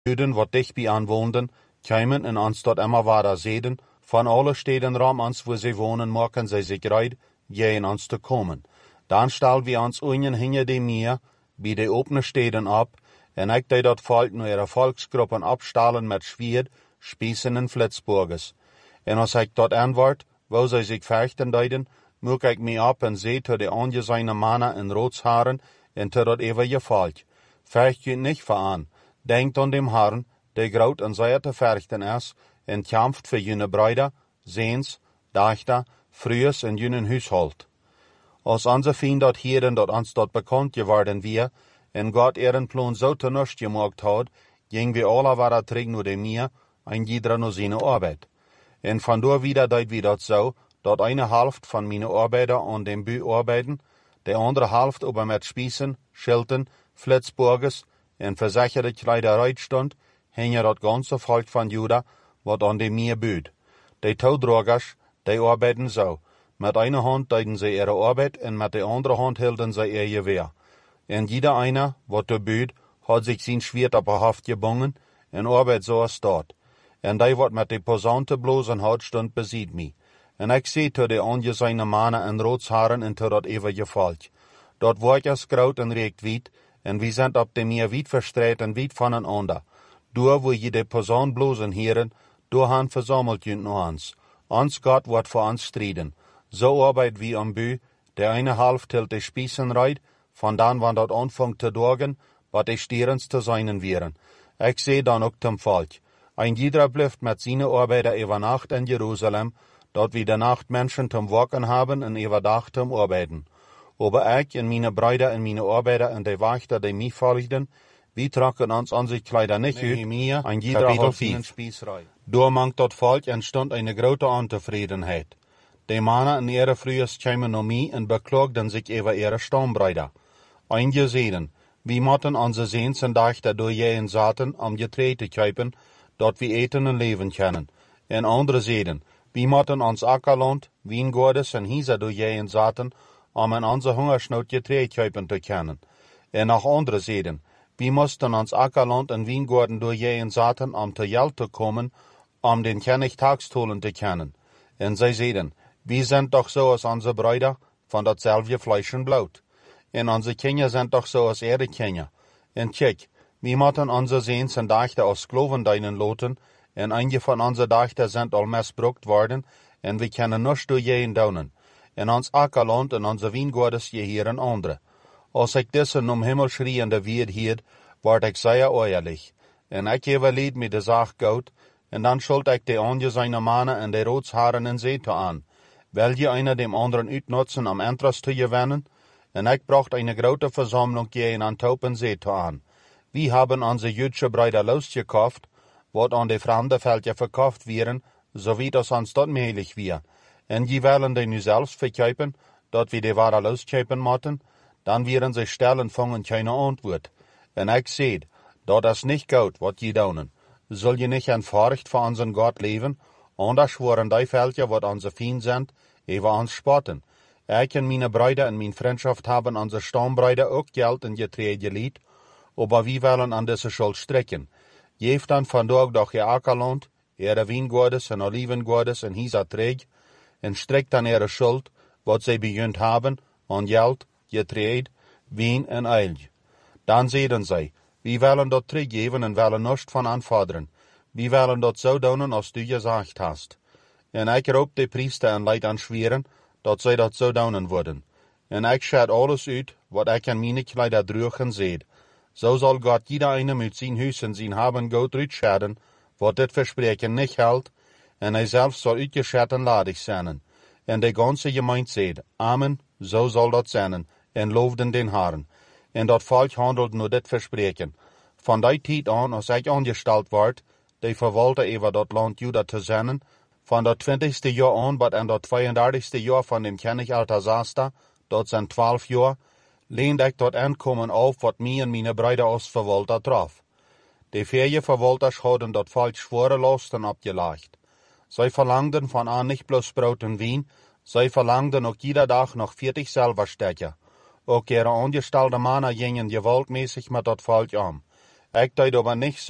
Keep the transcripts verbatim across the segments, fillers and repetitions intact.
Juden, wat dicht bij aan woonden, kwamen en ons tot immer weiter zeden, van alle steden ram ons, wo sie wohnen, maken zij zich reid, je in ons te komen. Dan stel we ons unjen hinje de meer, bij de opene steden op, en ik deed dat volk naar ihre volksgruppen opstalen met schwierd, spießen en flitsburgers. En als ik dat antwoord, wo zij zich vechten deiden, moek ik me op en zee te de angezijne mannen en roodsharen en te dat eeuwige volk. Vecht je niet voor aan. Denkt aan dem Herrn, der groot en zeer te vechten is, en kämpft für jene Brüder, Sehns, Dachter, Frühes en jenen Hushalt. Als onze Feind dat hieren, dat ons dat bekannt geworden wir, en Gott ihren Plan so te nust gemacht hat, ging wir alle wieder terug naar de Meer, ein jeder naar seine Arbeit. En vandoor wieder deed wir dat so, dat eine Hälfte von meine Arbeiter an dem Bü arbeiten, de andere Hälfte aber mit Spießen, Schilten, Flitzburgers en versicherte Kleiderei stond, hing dat ganze Volk von Juda, wat an dem Meer büht. Die Touwdragers, die arbeiten so. Mit einer Hand deiden sie ihre Arbeit en mit der anderen Hand hielden sie ihr Gewehr. En jeder einer, wat der büht, hat sich sein Schwert op haar Haft gebungen en arbeit so als dort. En die wat mit de Posaunte blozen hat, stund besiegt mi. En ik seh te de angezijne mannen en roodsharen en te dat eeuwige volk. Dort wordt es groot en reekt wiet, en we zijn op de meer wiet verstreit en wiet voneinander. Door wo je de Posaun blozen heren, door han verzamelt junt nog ons. Ons Gott wordt voor ons strijden. Zo arbeit wie am Bü, der eine half till de Spießen reit, van dan wann dat anfangt te dorgen, wat de stierens te seinen wären. Ik seh dan ook tem volk. Ein jeder blijft met seine Arbeiter über Nacht in Jerusalem, dort wie de Nacht Menschen zum Wachen haben en über Dag zum Arbeiten. Aber ich en meine Brüder en meine Arbeiter en de Wachter, die mich folgten, wie tragen uns an sich Kleider nicht uit, ein jeder hat seinen Spießrei. Door mangt dat volk entstond eine grote ontevredenheid. De mannen en ihre Frühes kwamen naar mij en beklagden sich über ihre Stammbrüder. Einige zeiden, wie mochten onze Sehns en Dachter door je zaten om Getreide te kuipen, dat we eten en leven kunnen. En andere zeiden, wie mochten ons akkerland, wijngaarden en hiezer door je zaten, om in onze hungersnood Getreide kuipen te kunnen. En nog andere zeiden, wie moesten ons akkerland en wijngaarden door je zaten, om te geld te komen, om den König tagsholen te kunnen. En zij zeiden, wir sind doch so als onze Brüder, van datzelfde Fleisch en Blut. En onze Kinder sind doch so als ihre Kinder. En kijk, wir mochten onze Sehns en Dachter als Skloven deinen loten, en einige von onze Dachter sind al misbruikt worden, en we kunnen nichts door je daunen. En ons akkerland en onze wijngaarden je hier een andere. Als ik deze om Himmel schreiende Wied hield, word ik zeer eerlijk. En ik overleed me de zaak goed, en dan schuld ik de angezijne mannen en de roodsharen in zee te aan. Wil je einer dem anderen uitnutzen om Interest te gewinnen? En ik bracht eine grote Versammlung je in Antwerpen te aan. Wir haben onze jüdische Brüder losgekauft, wat an de fremde Völker verkauft werden, so wie das uns dort möglich wir. En je willen die nu selbst verkaufen, dat wir die Ware loskaufen mochten, dann werden sie stellen fangen keine Antwort. En ik seht, dat is nicht gut, wat je daunen. Soll je nicht in Furcht vor unseren Gott leben, anders worden die Völker, wat onze Feind sind, über uns spotten. Ich und meine Brüder in mein Freundschaft haben unsere Stammbrüder auch Geld in Getreide geliehen, aber wir wollen an diese Schuld strecken. Geeft dan vandaag doch je akkerland, ihre Wijngaarden en Olivengaarden en hiezer träg, en streckt dan ihre Schuld, wat zij bejunt haben, an Geld, Getreide, Wien en Eil. Dan zeiden zij, wir wollen dat teruggeven en willen nichts van aanvorderen. Wir wollen dat zo doen als du gesagt hast. En ik roep de priester en leid aan schweren, dat zij dat zo doen worden. En ik schat alles uit, wat ik in meine Kleider droegen zeed. So soll Gott jeder eine mit sein Hus und sein Haben Gott rütscheren, wat dit Versprechen nicht hält, en hij selbst soll uitgeschatten ladig zijn. En de ganze Gemeinde zeid, Amen, so soll dat zijn, en loofden den Herrn. En dat volk handelt nur dit Versprechen. Van die tijd aan, als ik angesteld word, de verwalter over dat land Juda te zijn, van dat twintigste jaar aan, wat en dat tweeëndertigste jaar van dem König Artasasta, dat zijn twaalf jaar, leende ik dat aankomen auf, wat mij en mijn Brüder als verwalter traf. De vier verwalters hadden dat volk schwere lasten opgelegd. Zij verlangden van aan niet bloß brood en wien, zij verlangden ook jeder dag nog veertig Silberstücke. Ook ihre angestelde mannen gingen gewaltmäßig met dat volk om. Ik deed aber nicht so,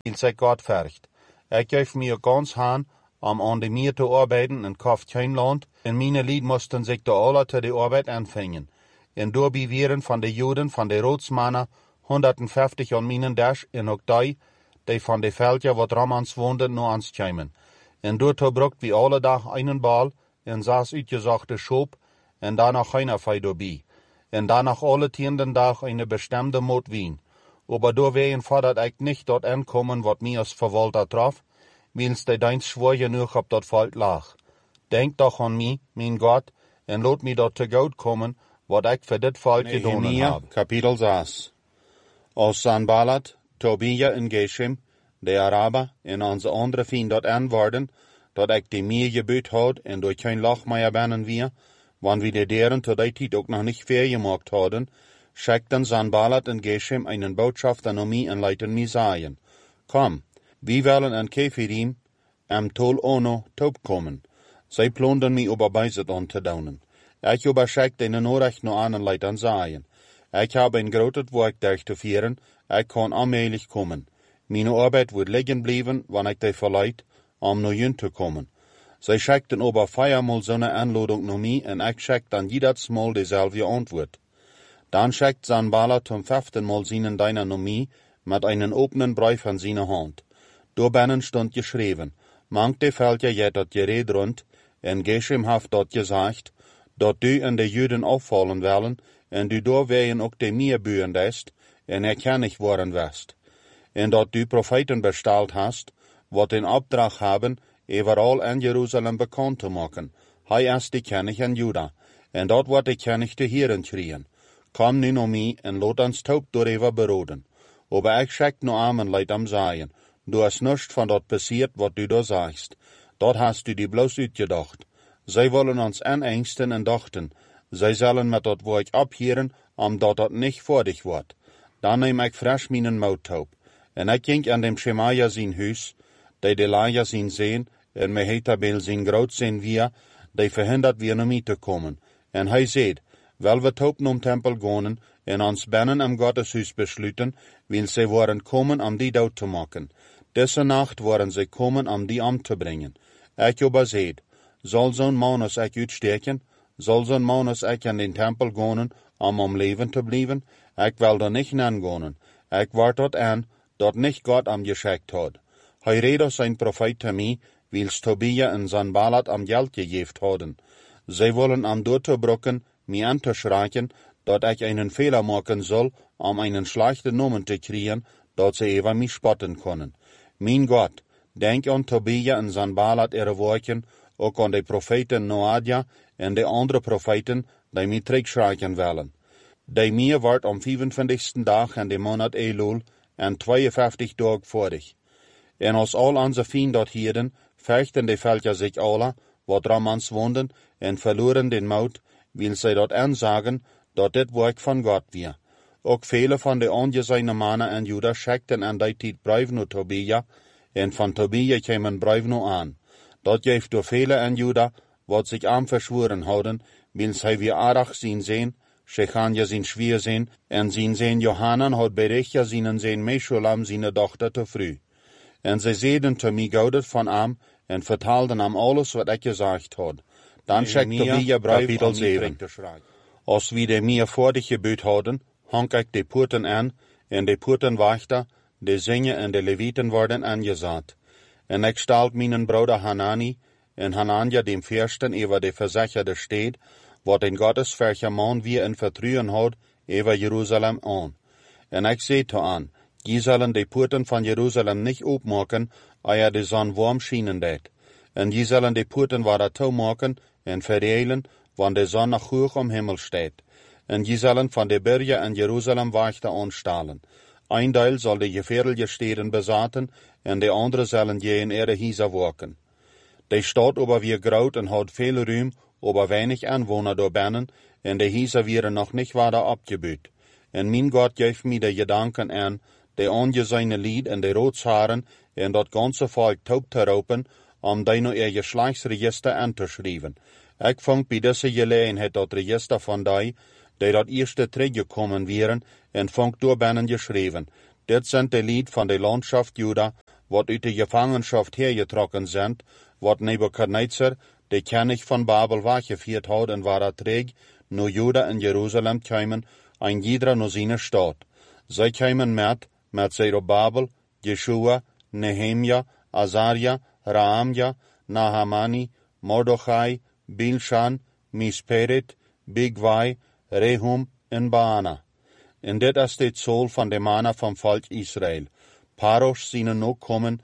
weil sich Gott vergt. Ich geef mir ganz haan, um an de Meer te arbeiten en kauft kein Land, en meine Lied mussten sich da alle te de Arbeit anfangen. En doorbi wären van de Joden van de Roodsmannen honderdvijftig an minen dash en ook die, die van de veldje wat Ramans woonden, no ans kiemen. En doorto brukt wie alle dag einen Bal, en saß uitgezochte Schoop, en danach keiner fei doorbi. En danach alle tienden dag eine bestimmte Mot wien. Aber door ween fordert ik nicht dort ankommen, wat mir als Verwalter traf, wils de deins schwor genug op dat Veld lag. Denk doch an mi, mein Gott, en lot mi dort te goed kommen, wat ik voor dit Veld gedonen heb. Kapitel zes. Als Sanballat, Tobia en Geshem, de Araber, en onze andere vriend dort aanwaarden, dat ik de meer gebeut had en door geen lach meer bannen wir, wann wir de deren tot die tijd ook nog niet ver gemaakt hadden, schickten Sanballat en Geshem einen Botschafter an mich und leiten mich sagen, komm, wir wollen an Kefirim am Tol Ono taub kommen. Sie plundern mich über Beiset an zu daunen. Ich überschickte eine Nachricht noch an und leiten sagen, ich habe ein großes Werk durchzuführen, ich kann allmählich kommen. Meine Arbeit wird liegen bleiben, wenn ich die verleiht, um noch hin zu kommen. Sie schickten aber viermal so eine Anladung nach mir und ich schickte dann jedes Mal dieselbe Antwort. Dann schickt Sanballat zum fünften Mal seinen Dynamie mit einem offenen Brief an seine Hand. Darin stand geschrieben, manch de Völker jet dat Gerät rund, en Geshem haft dort gesagt, dat du en de Juden auffallen wollen, en du da wehen ook de mir bühen dest, en erkennig worden west. En dat du Propheten bestellt hast, wat den Auftrag haben, überall in Jerusalem bekannt zu machen. Hei ist die König in Juda, en dat wat de König te Hieren schrien. Komm nu noch mi en lot ons taub darüber beroden. Aber ich schick no Amen leid am Sagen. Du hast nichts von dort passiert, wat du da sagst. Dort hast du die bloß uitgedacht. Sie wollen uns anängsten und dachten, sie sollen mit dort Werk abhören, um dort dort nicht vor dich wird. Dann nehm ich frisch meinen Mauttaub. En ich ging an dem Schemaja sein Hus, die Delaja sein sehen, en Mehetabel sein Graut sehen wir, die verhindert wir noch mit zu kommen. En hij seht, weil wir taub um Tempel gehen, en uns binnen am Gotteshus beschluten, weil sie waren kommen, um die dood zu machen. Diese Nacht waren sie kommen, um die umzubringen. Ich aber seht, soll so'n Mann als ich uitsteken, soll so'n Mann als ich an den Tempel gehen, um am Leben zu bleiben, ich will da nicht hingehen. Ich wart dort an, dort nicht Gott am geschickt hat. Hij redet sein Prophet zu mir, wils Tobia und Sanballat am Geld gegeben haben. Sie wollen am durchbrocken, mir anzuschreien, dat ich einen Fehler machen soll, um einen schlechten Namen zu kriegen, dat sie über mich spotten können. Mein Gott, denk an Tobia und Sanballat ihre Worten, auch an die Propheten Noadia und die anderen Propheten, die mich zurückschreien wollen. Die mir wird am vierundzwanzigsten Tag in dem Monat Elul en zweiundvijftig Tage vor dich. En als all onze vrienden dort hielden, fechten die Völker sich alle, wat Ramans woonden, en verloren den Mut, weil sie dort ansagen, dat dit Werk von Gott wir. Ook viele von de ongezeine Mannen in Juda schickten an die tijd Brieven naar Tobia, en van Tobia kämen Brieven nur an. Dat geeft door viele in Juda, wat sich am verschworen houden, weil sie wie Arach zien sehen, Shechania zijn schwier sehen, en zien sehen Johanan hat Berecha seinen sehen Meshulam seine Tochter te früh. En sie sehen zu mir gaudet von am, en vertalden am alles, wat ik gesagt had. Dan schickt Tobia Brief an sieben. Als wir de mir vor dich gebüht hadden, hang ik de Poorten an, en de Poortenwachter, de Zingen en de Leviten worden angesagt. En ik stalt meinen Bruder Hanani, en Hanania dem Fürsten über de Versicherte steht, wat in Gottesfürchter Mann wir in Vertrauen hat, über Jerusalem an. En ik seh to an, die sollen de Poorten von Jerusalem nicht opmaken, eer de Sonne warm schienen det. En die sollen de Poorten wieder toemaken en verdelen, wann de Sonne noch hoch am Himmel steht. En die sollen von de Berge in Jerusalem Wächter anstahlen. Ein Teil soll de gefährliche Städten besaten, en de andere sollen je in ihre Häuser waken. De Stadt aber wir groot en hat viel Ruhm, aber wenig Anwohner da binnen, en de Häuser wären noch nicht weiter abgebüht. En mein Gott geeft mir de Gedanken an, de ongezeine Lied en de Rotsharen en dat ganze Volk taub te roepen, om die nou ihr Geschlechtsregister anzuschreiben. Ik vond bij deze gelegenheid dat register van die, die dat eerste teruggekommen wären, en vond door binnen geschreven. Dit sind de Lied van de Landschaft Juda, wat uit de Gefangenschaft hergetrokken sind, wat Nebukadnezar, de König van Babel, weggeführt hat en waar er träg, nu Juda in Jerusalem kämen, ein jeder nu seine Stadt. Zij kämen met, met Zerubabel, Jeshua, Nehemia, Azaria, Raamja, Nahamani, Mordechai, Bilshan, Misperet, Bigwai, Rehum en Baana. En dit is de zool van de mannen van volk Israël. Parosh zijn nog komen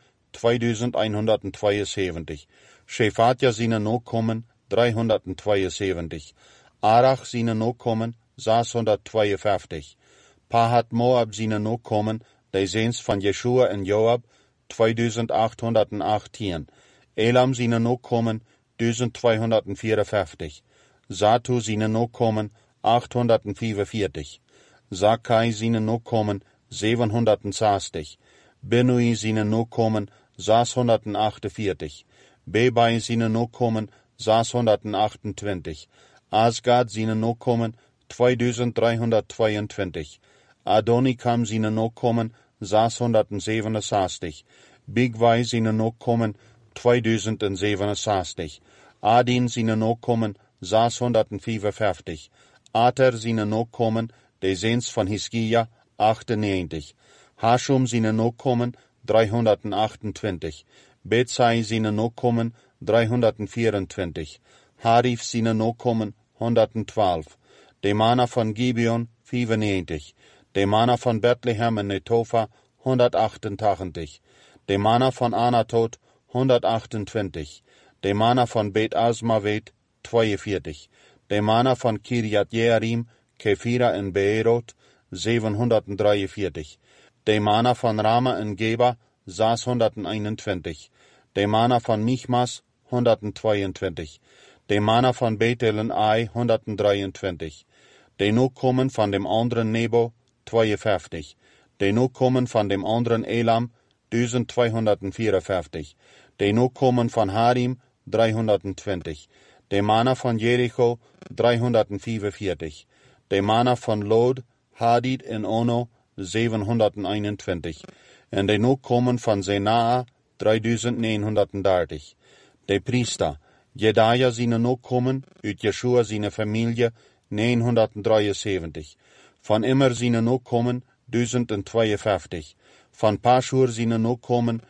tweeduizendhonderdtweeënzeventig. Shefatja zijn nog komen driehonderdtweeënzeventig. Arach zijn nog komen zeshonderdtweeënvijftig. Pahat Moab zijn nog komen, de zoons van Jeshua en Joab, tweeduizendachthonderdachttien. Elam zijn nog komen duizendtweehonderdvierenvijftig. Zatu zijn nog komen achthonderdvierenveertig. Zakai zijn nog komen zevenhonderdzestig. Benui zijn nog komen zeshonderdachtenveertig. Bebai zijn nog komen zeshonderdachtentwintig. Asgad zijn nog komen tweeduizenddriehonderdtweeëntwintig. Adonikam zijn nog komen zeshonderdzevenenzestig. Bigwai zijn nog komen tweeduizendzevenenzestig. Adin zijn nog komen zeshonderdvierenvijftig. Ater zijn nog komen, de zoons van Hiskia, achtennegentig. Hashum zijn nog komen driehonderdachtentwintig. Betsai zijn nog komen driehonderdvierentwintig. Harif zijn nog komen honderdtwaalf. De mannen van Gibeon vierennegentig. De mannen van Bethlehem en Netofa honderdachtentachtig. De mannen van Anatot honderdachtentwintig. De mannen van Bet Asmavet tweeënveertig. De mannen van Kirjat Jearim, Kefira en Beerot zevenhonderddrieënveertig. De mannen van Rama en Geba zeshonderdeenentwintig. De mannen van Michmas honderdtweeëntwintig. De mannen van Bethel en Ai honderddrieëntwintig. De nu komen van dem anderen Nebo tweeënvijftig. De nu komen van dem anderen Elam duizendtweehonderdvierenvijftig. De nu komen van Harim driehonderdtwintig. De mannen van Jericho driehonderdvierenveertig. De mannen van Lod, Hadid en Ono zevenhonderdeenentwintig. En de nu komen van Zenaa drieduizendnegenhonderddertig. De priester, Jedaja zijn nu komen, uit Jeshua zijn familie negenhonderddrieënzeventig. Van Immer zijn nu komen duizendtweeënvijftig. Van Pashur zijn nu komen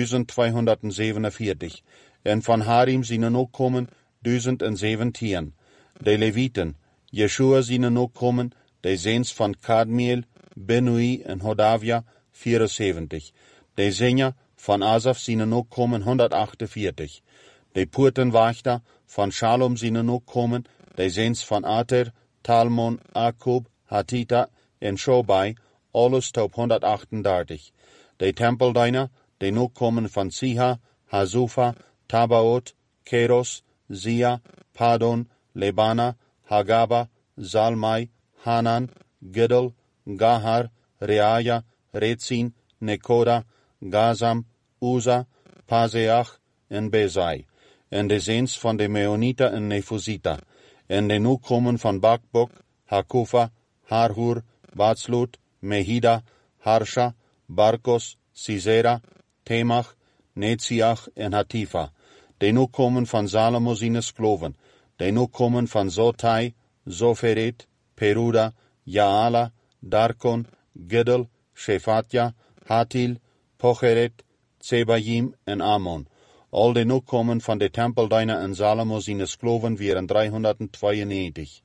duizendtweehonderdzevenenveertig. En van Harim zijn nu komen duizendenzeventien. De Levieten, Jeshua zijn nu komen, de zoons van Kadmiel, Benui en Hodavia, vierenzeventig. De Zenia van Asaf zijn nu komen honderdachtenveertig. De Poortenwachter van Shalom zijn nu komen, de zoons van Ater, Talmon, Akub, Hatita en Shobai, alles op honderdachtendertig. De tempeldiener, de nu komen van Siha, Hazufa, Tabaot, Keros, Zia, Padon, Lebana, Hagaba, Zalmai, Hanan, Gidel, Gahar, Reaya, Retzin, Nekoda, Gazam, Uza, Paseach en Bezai. En de zoons van de Meonita en Nefusita. En de nu komen van Bakbok, Hakufa, Harhur, Batslut, Mehida, Harsha, Barkos, Sisera, Temach, Netziach en Hatifa. De nu komen van Salomo zijn kloven. De nu komen van Zotai, Zoferet, Peruda, Jaala, Darkon, Gidel, Shefatja, Hatil, Pocheret, Zebayim en Ammon. Al de nu komen van de tempeldiener en Salomo zijn kloven waren driehonderdtweeënnegentig.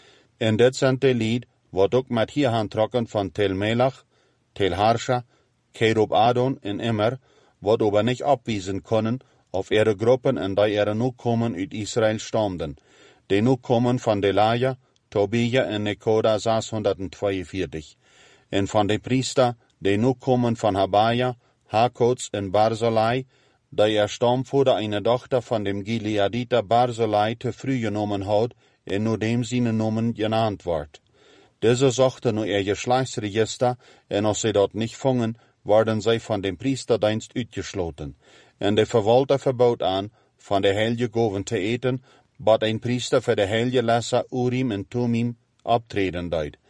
En dit zijn de lied, wat ook met hier aantrokken van Tel Melach, Tel Harsha, Kerub Adon en Immer, wat aber niet abwiesen kunnen, of ihre groepen en die er nu komen uit Israël stamden. De nu komen van Delaya, Tobia en Nekoda zeshonderdtweeënveertig. En van de priester, de nu komen van Habaja, Hakots en Barzillai, die er stamvoerder eine dochter van dem Gileaditer Barzillai te früh genomen had, en nu dem zijn nomen genannt wordt. Deze zochten nu ihr Geschlechtsregister, en als sie dat nicht vangen, worden zij van dem Priesterdienst uitgesloten. En de verwalter verbood aan, van de heilige goven te eten, wat een priester voor de heilige lesser Urim en Tumim optreden deed.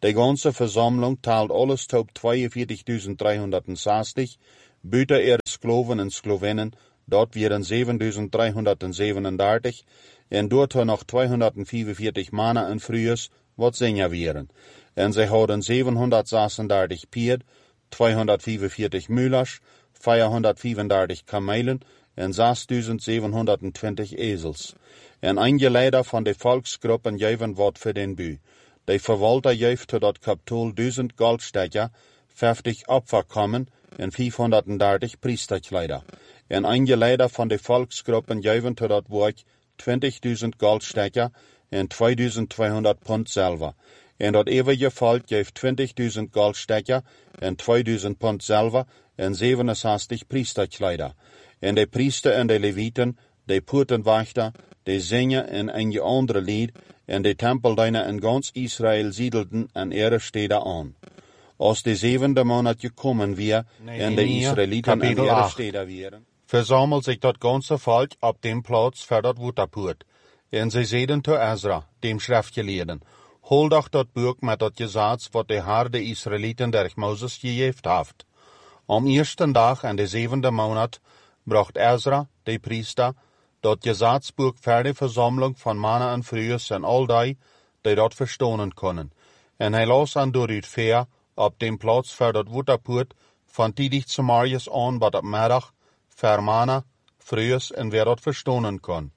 Die ganze Versammlung teilt alles top tweeënveertigduizend driehonderdzestig, buiten ihre Skloven en Sklovinnen, dort wären zevenduzend driehonderdsiebenendertig, en dort noch tweehonderdvierenveertig Männer en Frühes, wat Sänger wären. En sie hadden zevenhonderdzesendertig Pierd, tweehonderdvierenveertig Mühlers, vierhonderdvierendertig Kamelen en zesduizendzevenhonderdtwintig Esels. En einige Leider van de Volksgruppen geven wat voor den bu. De Verwalter geeft tot dat kapitool duizend Goldstecher, vijftig Opferkommen en vijfhonderddertig Priesterkleider. En einige Leider van de Volksgruppen geven tot dat woord twintigduizend Goldstecher en tweeduizendtweehonderd Pond Silber. En dat eeuwige volk geeft twintigduizend Goldstecher en tweeduizend Pond Silber en zevenenzestig Priesterkleider. En de priester en de levieten, de poortenwachter, de zingen en einige andere lied, en de tempeldiener in ganz Israël siedelten an ihre Städte an. Als de zevende maand gekommen weer, en de Israëlieten an ihre Städte wären, versammelt sich dat ganze Volk ab dem Platz für dat Wutterpurt. En sie seden zu Ezra, dem Schriftgelehrten, hol doch dat Buch mit dat Gesetz, wat de Herr de Israëlieten durch Moses gegeft haft. Am ersten Tag in de zevende maand bracht Ezra, de Priester, dat Gesetzbuch für die Versammlung von Männer en Frühes en all die, die dat verstonen können. En hij las an door het veer, op dem Platz für dat Wutterpurt, van tidig zu Marius an, wat op middag, für Männer, Frühes en wer dat verstonen kon.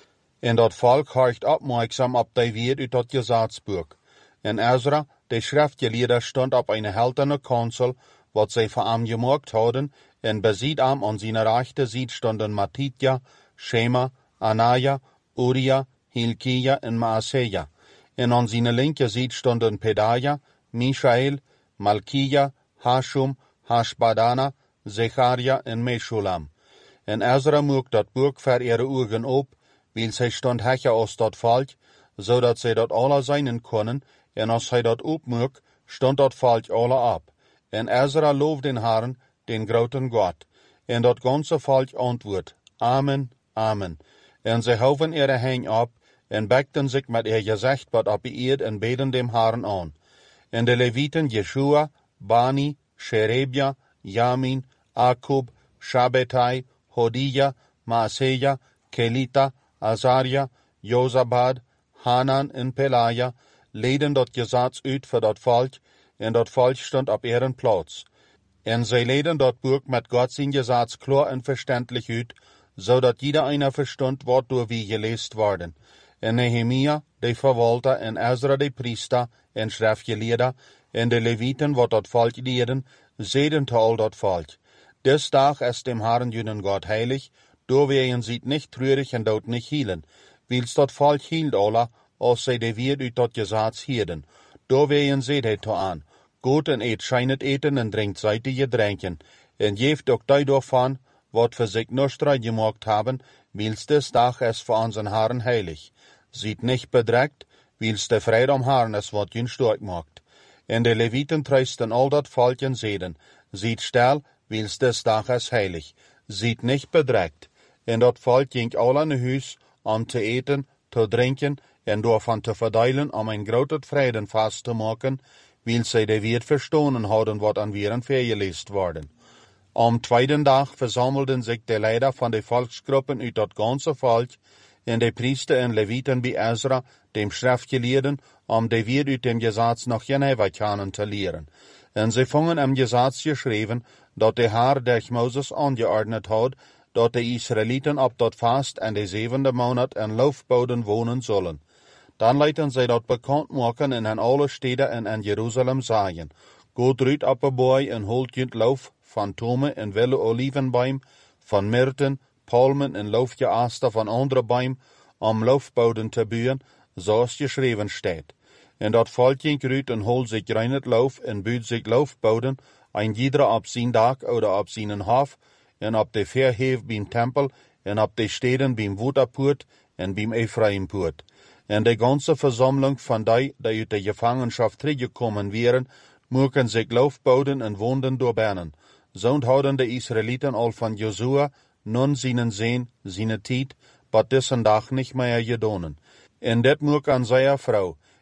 En dat volk horcht opmerksam op die Wert uit dat Gesetzbuch. En Ezra, de Schriftgelehrte, stond op eine helterne Kanzel, wat zij voor hem gemaakt hadden, en beziet hem aan zijn rechte ziet stonden Matitja, Shema, Anaya, Uria, Hilkia en Maaseja. En aan zijn linke ziet stonden Pedaja, Mishael, Malkia, Hashum, Hashbadana, Zecharia en Meshulam. En Ezra moek dat boek voor ihre ogen op, weil zij stond hecher als dat volk, zodat zij dat alle zijn konnen, en als hij dat opmoek, stond dat volk alle op. En Ezra looft den Herrn, den groten God. En dat ganze volk antwoordt, Amen, Amen. En zij houden ihre heen op, en bekten zich met ihr gezicht wat op de eerd en beden dem Herrn aan. En de Levieten Jeshua, Bani, Sherebia, Yamin, Akub, Shabbetai, Hodija, Maaseja, Kelita, Azaria, Jozabad, Hanan en Pelaja, leden dat Gesetz uit voor dat volk, en dat volk stond op ihren Platz. En zij leden dat boek met God zijn Gesetz klar en verständlich uit, zodat jeder einer verstond wat door wie geleest worden. En Nehemia, de Verwalter, en Ezra, de Priester, en Schriftgelehrter, en de Leviten, wat dat volk leren, zeden te al dat volk. Des Tag ist dem Herrn jenen Gott heilig, do werden sie nicht trürig en dort nicht hielen, wils dat volk hielt alla, als zij de Wert uit dat Gesetz hielden. Do werden sie det to an. Gut en eet scheinet eten en drinkt seitige drinken, en geeft ook die davon, wat für sich nostra gemacht haben, wils des Tag ist für unseren Herrn heilig. Sieht nicht bedreckt, wils der Freude am Herrn es wat jün stark macht. En de Leviten treisten all dat volk en zeden, sieht still, wils des Tag ist heilig. Sieht nicht bedreckt. En dat volk ging al aan huis, om te eten, te drinken, en daarvan te verdelen, om een grote vreden vast te maken, wils zij de Wert verstonen hadden wat aan wieren vergeleest worden. Am tweeden Tag versammelten sich de Leider van de Volksgruppen uit dat ganze volk, en de Priester en Leviten bij Ezra, dem Schriftgelehrten, om de Wert uit dem Gesetz noch Geneva kennen te leren. En sie vangen am Gesetz geschreven, dat de Herr durch Moses angeordnet had, dat de Israëlieten op dat vast en de zevende maand en loofboden wonen zullen. Dan lieten zij dat bekend maken en in alle steden en in Jeruzalem zeggen, Gott ruht op een boy en holt jent loof van tome en wille olivenboom, van myrten, palmen en loofgeaster van andere boom, om loofboden te buien, zoals geschreven staat. En dat volk jent ruht en holt zich reinet loof en buut zich loofboden, ein jeder op zijn dak oder op zijn hof, en op de verheef beim tempel, en op de steden beim Wutterpurt, en beim Ephraimpoort. En de ganze Versammlung van die, die uit de Gefangenschaft teruggekommen wären, moeken zich loofboden en woonden doorbannen. Zo houden de Israëlieten al van Josua nun zijn zeen, zijn tijd, wat dessen dag niet meer gedonen. En dit moek aan zijn vrouw.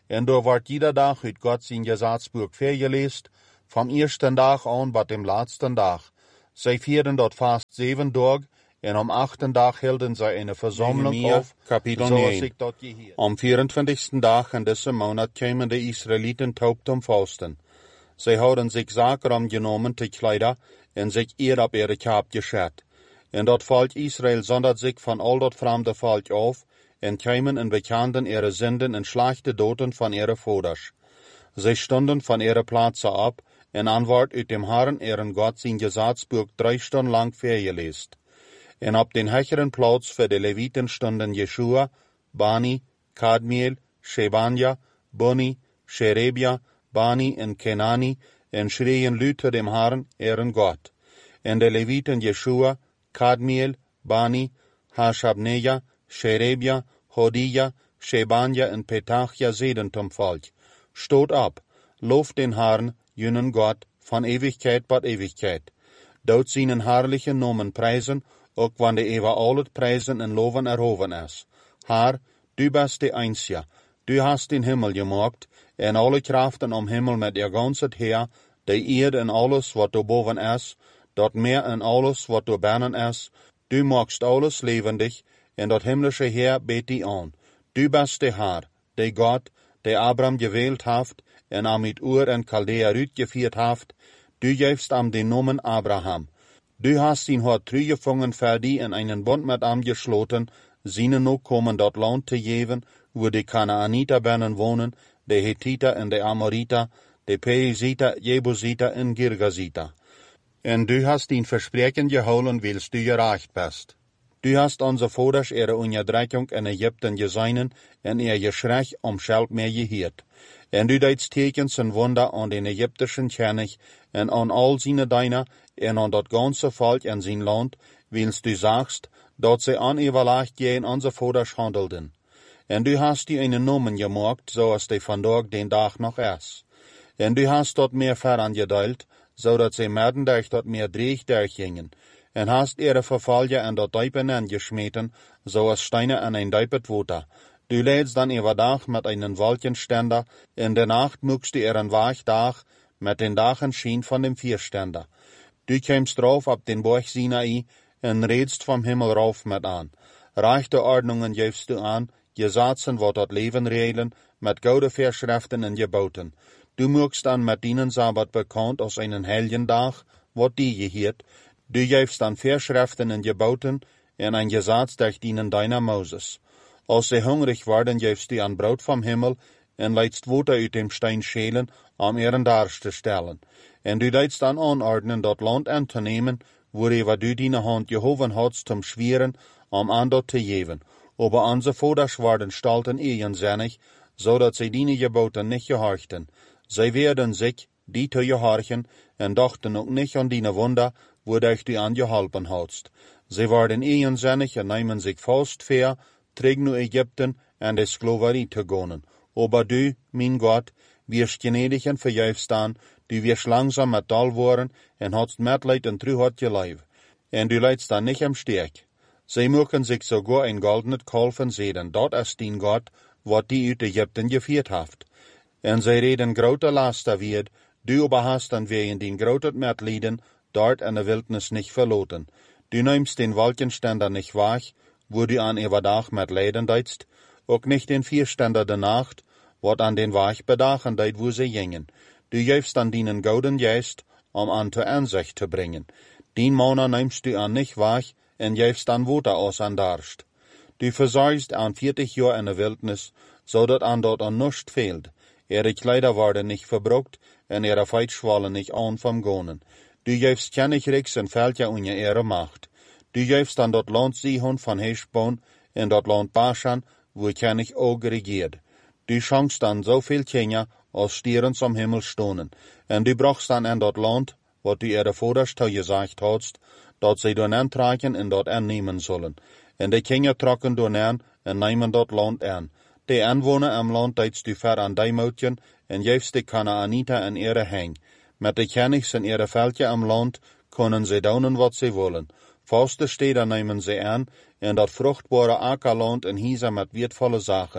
En door wordt jeder dag uit God zijn Gesetzbuch vergelesen, vom ersten Tag an bis dem letzten Tag. Zij vierden dort fast zeven Tage, en am achten Tag hielden zij eine Versammlung Nehemia, auf, Kapitel zoals negen. ik dat geheerd. Am vierentwintigsten Tag in diesem Monat kamen de Israeliten taub zum Fasten. Zij hadden zich zaken genomen te Kleider en zich eer op ihre Kaap geschert. En dat volk Israel zondert zich van al dat vreemde volk af, en kwamen en bekenden ihre Sünden en schlechte Doten van ihre Voders. Zij stonden van ihre Plätze ab, en antwoord uit dem Herrn ihren Gott sein Gesetzbuch drei Stunden lang vergelesen. En op den hecheren Platz für de Leviten stonden Jeshua, Bani, Kadmiel, Shebanja, Boni, Sherebia, Bani en Kenani, en schreien Lüte dem Herrn, ihren Gott. En de Leviten Jeshua, Kadmiel, Bani, Hashabneja, Sherebia, Hodija, Shebanja en Petachia zeiden zum Volk: Stoot ab, looft den Herrn, jenen Gott, van Ewigkeit bat Ewigkeit. Dout seinen herrlichen Namen preisen, ook wanneer de eeuwen al het prijzen en loven erhoven is. Haar, du bist de Einzige, du hast den Himmel gemaakt, en alle krachten om Himmel met ihr ganzes Heer, de Erde en alles wat er boven is, dat Meer en alles wat er binnen is, du machst alles levendig, en dat himmlische Heer bet die aan. Du bist de Haar, de Gott, de Abraham gewählt haft, en am mit Ur en Chaldea uitgeführt haft, du gevst am den Namen Abraham. Du hast ihn hort teruggevangen für die en einen Bund mit am geschloten, seinen noch kommen dort Land te geven, wo die Kanaaniter binnen wohnen, de Hethiter en de Amoriter, de Periziter, Jebusiter en Girgasiter. En du hast ihn Versprechen gehouden, willst du gerecht bist. Du hast onze Voders ihre Unterdrückung in Ägypten gesehen en ihr Geschrei um Scheld mehr gehiert. En du deitst Tekens en Wunder an den ägyptischen König en an all seine Diener en an dat ganze Volk en sein Land, willst du sagst, dat sie aneverlegt gehen onze Voders handelden. En du hast die einen Namen gemaakt, zoals die vandaag den Dag noch is. En du hast dort mehr verangedeilt, zodat sie merden durch dort mehr dreig durchgingen. En hast ihre Verfalje en dat Deipen angeschmeten, zoals Steine an ein Deipet Water. Du lädst dann überdach mit einen Wolkenständer, in der Nacht muckst du ihren Wachdag mit den Dachen schien von dem Vierständer. Du kämst drauf ab den Berg Sinai en redst vom Himmel rauf mit an. Reichte Ordnungen gibst du an, Gesetzen wat dat Leben regeln, mit goude Verschriften en Geboten. Du muckst dann mit dienen Sabbat bekannt als einen heiligen Dag, wat die gehiert. Du gibst dann Verschriften en Geboten en ein Gesetz durch dienen deiner Moses. Als sie hungrig worden, gibst du an Brot vom Himmel en leidst Water uit dem Stein schälen, um ihren Darst zu stellen. En du leidst dann anordnen, dat Land anzunehmen, worüber du deine Hand gehoven hast zum Schweren, um an dort zu geben. Aber unsere Voders waren stalten eigensinnig, so dat sie deine Geboten nicht gehorchten. Sie werden sich, die zu gehorchen, en dachten auch nicht an deine Wunder, wodurch du angeholpen hast. Sie waren eigensinnig en nehmen sich fast fair, tregen nu Ägypten en de Sklaverie te gonen. Aber du, mein Gott, wirst gnädig en verjuifst aan, du wirst langsam met dal worden en hast Mitleid en tru hat je Leib. En du leidst dan nicht am Steg. Sie mögen sich sogar ein goldenes Kalfen sehen, dort ist dein Gott, wat die uit Ägypten geführt haft. En sie reden grote Laster wird, du aber hast dann wegen den groten Mitleiden dort in der Wildnis nicht verloten. Du nimmst den Wolkenständer nicht wach, wo du an überdach mit Leiden deitst, auch nicht den Vierständer der Nacht, wat an den Wach bedachen deit, wo sie gingen. Du gibst an deinen gouden Geist, um an zur Ansicht zu bringen. Den Mona nimmst du an nicht wach, en gibst an Water aus an Darst. Du versorgst an vierzig Jahr in der Wildnis, so dat an dort an nuscht fehlt. Ihre Kleider waren nicht verbruckt, en ihre Feitschwallen nicht an vom Gonen. Du gibst Königreichs en Völker unter ihre Macht. Du gibst an dort Land Sihon von Heshbon, en dort Land Baschan, wo König Og regiert. Du schenkst dann so viel Kinder, als Stieren zum Himmel stohnen, en du brachst dann in dort Land, wat du ihre Voders gesagt hast, dat sie dort antragen en dort annehmen sollen. En de Kinder trokken dort an en nemen dort Land an. De Anwohner am Land deitst du ver an Deimotjen en gevst de Kanaaniter in ihre Heng. Met de Königs in ihre Völker am Land können sie daunen wat sie wollen. Vaste Städte nemen sie an, en dat fruchtbare Ackerland en Hieser mit wertvolle Sachen.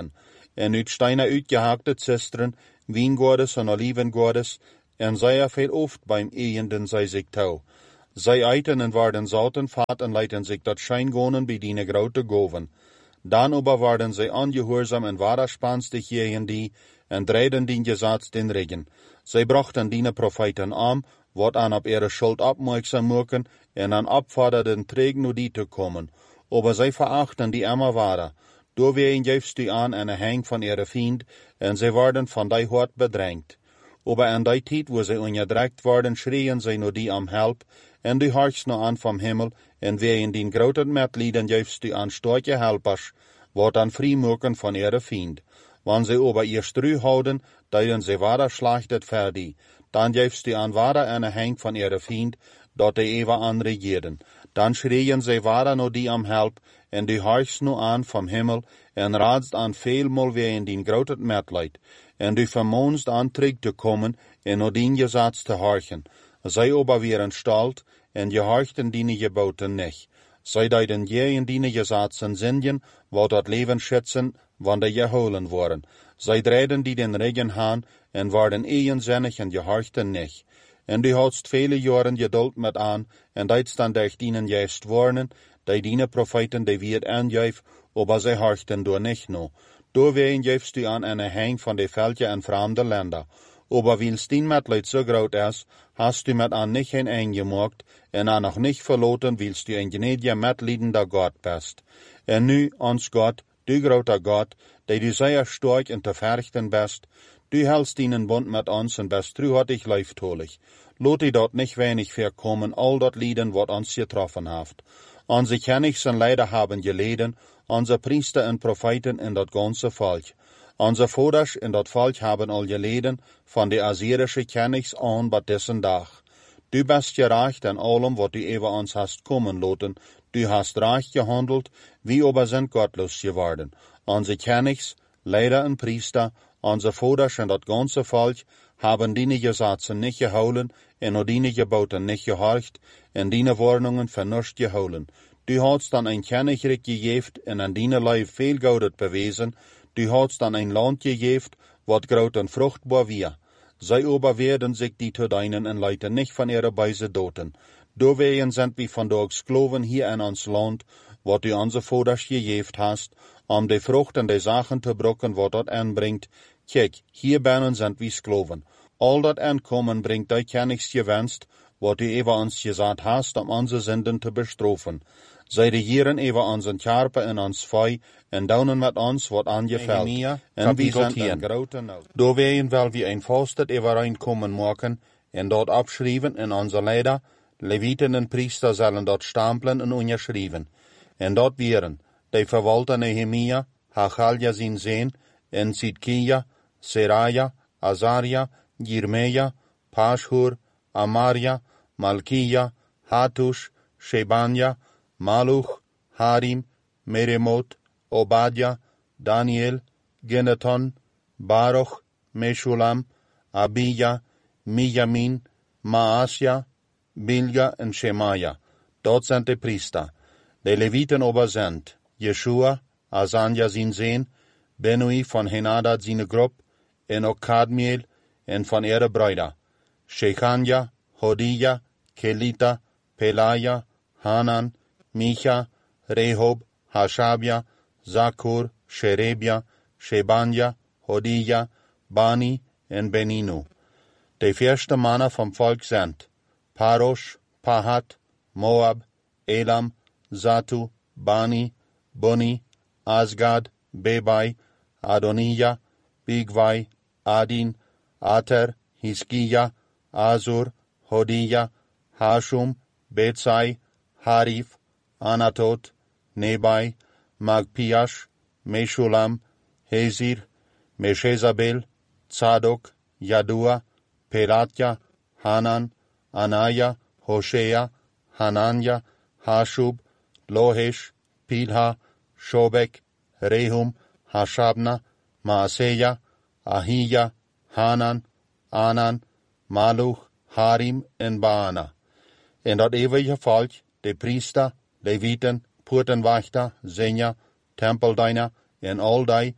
en uit steine uitgehaakte zisteren, wiengordes en olivengordes, en zij veel oft beim eenden zij zich touw. Zij eiten en waren zouten vat en leiten zich dat schijngonen bij die grote goven. Dan aber waren zij ongehoorzaam en waren spanstig tegen die, en dreiden die gezats den regen. Zij brachten die profeten aan, wat aan op ihre schuld opmerksam maken, en aan opforderden träg nu die te komen. Aber zij verachten die immer waren. Door ween geefst die aan en hang van ihre Fiend, en zij worden van die hart bedrängt. Aber an die tijd, wo zij onderdrukt worden, schreien zij nu die am help, en die hartst nu aan vom Himmel, en ween die groten metlieden geefst die aan starke helpers, wat aan vrijmoken van ihre Fiend. Wann zij aber ihr Strü houden, deiden zij ware schlachtet verdi, dan geefst die aan ware en hang van ihre Fiend, dat die ewa aan regieren. Dan schreien zij ware nu die am help, en die hartst nu aan vom Himmel, en raadst aan veelmal ween die groten metleid, en die vermoonst aan terug te komen, en nu die gezats te harchen. Zij aber wären stalt, en gehorchten die geboten nicht. Zij deiden je in die gezatsen zindjen, wat dat leven schätzen, wanneer geholen worden. Zij dreden die den regen haan, en waren eigenzinnig en gehorchten nicht. En die houdst vele jaren geduld met aan, en dat dan durch dienen juist worden, die diene profeten die wierd aangeef, aber zij horchten door nicht no. Door ween geefst u aan en hang van de veldje en vreemde länder. Aber wils dien metleid so groot is, hast du met aan nicht geen eingemaakt, en aan nog nicht verloten, wils du een gnädiger metliedender Gott bist. En nu, ons Gott, du groter Gott, die du sehr stark en te verrichten bist, du hältst dienen Bund mit uns en bist truhartig leiftolig. Lot die dort nicht wenig verkommen, all dort Lieden, wat uns getroffen haft. Onze Königs en Leider haben geleden, onze Priester en Propheten in dat ganze Volk. Onze Voders in dat Volk haben al geleden, van de Assyrische Königs an bat dessen Dag. Du bist gerecht an allem, wat du über uns hast kommen loten, du hast recht gehandelt, wie aber sind gottlos geworden. Onze Königs, Leider en Priester, onze Voders in dat ganze Volk, haben die Gesetze nicht gehouden, en auch die Geboten nicht gehorcht, en die Warnungen vernuscht gehouden. Du hast dann ein Königreich gegeben, en an die Leib viel Gaudet bewiesen, du hast dann ein Land gegeben, wat groot en fruchtbar wir. Zij aber werden sich die zu deinen en leiten nicht von ihrer Beise doten. Doorwegen sind wir von der Skloven hier in ons Land, wat du onze Voders gegeben hast, um die Frucht und die Sachen zu brucken, wat dort anbringt. Kijk, hier binnen sind wir Skloven. All dat Ankommen bringt die Königs gewünscht, wat du über uns gesagt hast, um unsere Sünden zu bestrafen. Zij regieren über unseren Körper in ons Feu, en daunen mit uns, wat angefällt. En wie sind in grote Not. Doorwegen will wir ein Fastet übereinkommen machen, en dort abschreiben in unser Leider, Leviten en Priester sollen dort stempeln en unterschreiben. En dort wären, die Verwalter Nehemia, Hachalja sin Sehn, en Sidkia, Seraja, Azaria, Jirmeja, Pashur, Amaria, Malkia, Hatush, Shebania, Maluch, Harim, Meremot, Obadja, Daniel, Geneton, Baruch, Meshulam, Abija, Mijamin, Maasja, Bilga en Shemaya. Dort sind die Priester. Die Leviten aber sind Jeshua, Asanja sin Sehn, Benui von Henadad sine Grupp, en ook Kadmiel, en van ihre Brüder, Shechania, Hodija, Kelita, Pelaja, Hanan, Micha, Rehob, Hashabia, Zakur, Sherebia, Shebanja, Hodija, Bani en Beninu. Die vierte Männer vom Volk sind Parosh, Pahat, Moab, Elam, Zatu, Bani, Buni, Asgad, Bebai, Adonija, Bigvai, Adin, Ater, Hiskia, Azur, Hodija, Hashum, Betsai, Harif, Anatot, Nebai, Magpiash, Meshulam, Hezir, Meshezabel, Tzadok, Yadua, Pelatja, Hanan, Anaya, Hoshea, Hananya, Hashub, Lohesh, Pilha, Shobek, Rehum, Hashabna, Maaseja, Ahija, Hanan, Anan, Maluch, Harim en Baana. En dat eeuwige volk, de priester, Leviten, Poortenwachter, Zenja, Tempeldiener en al die,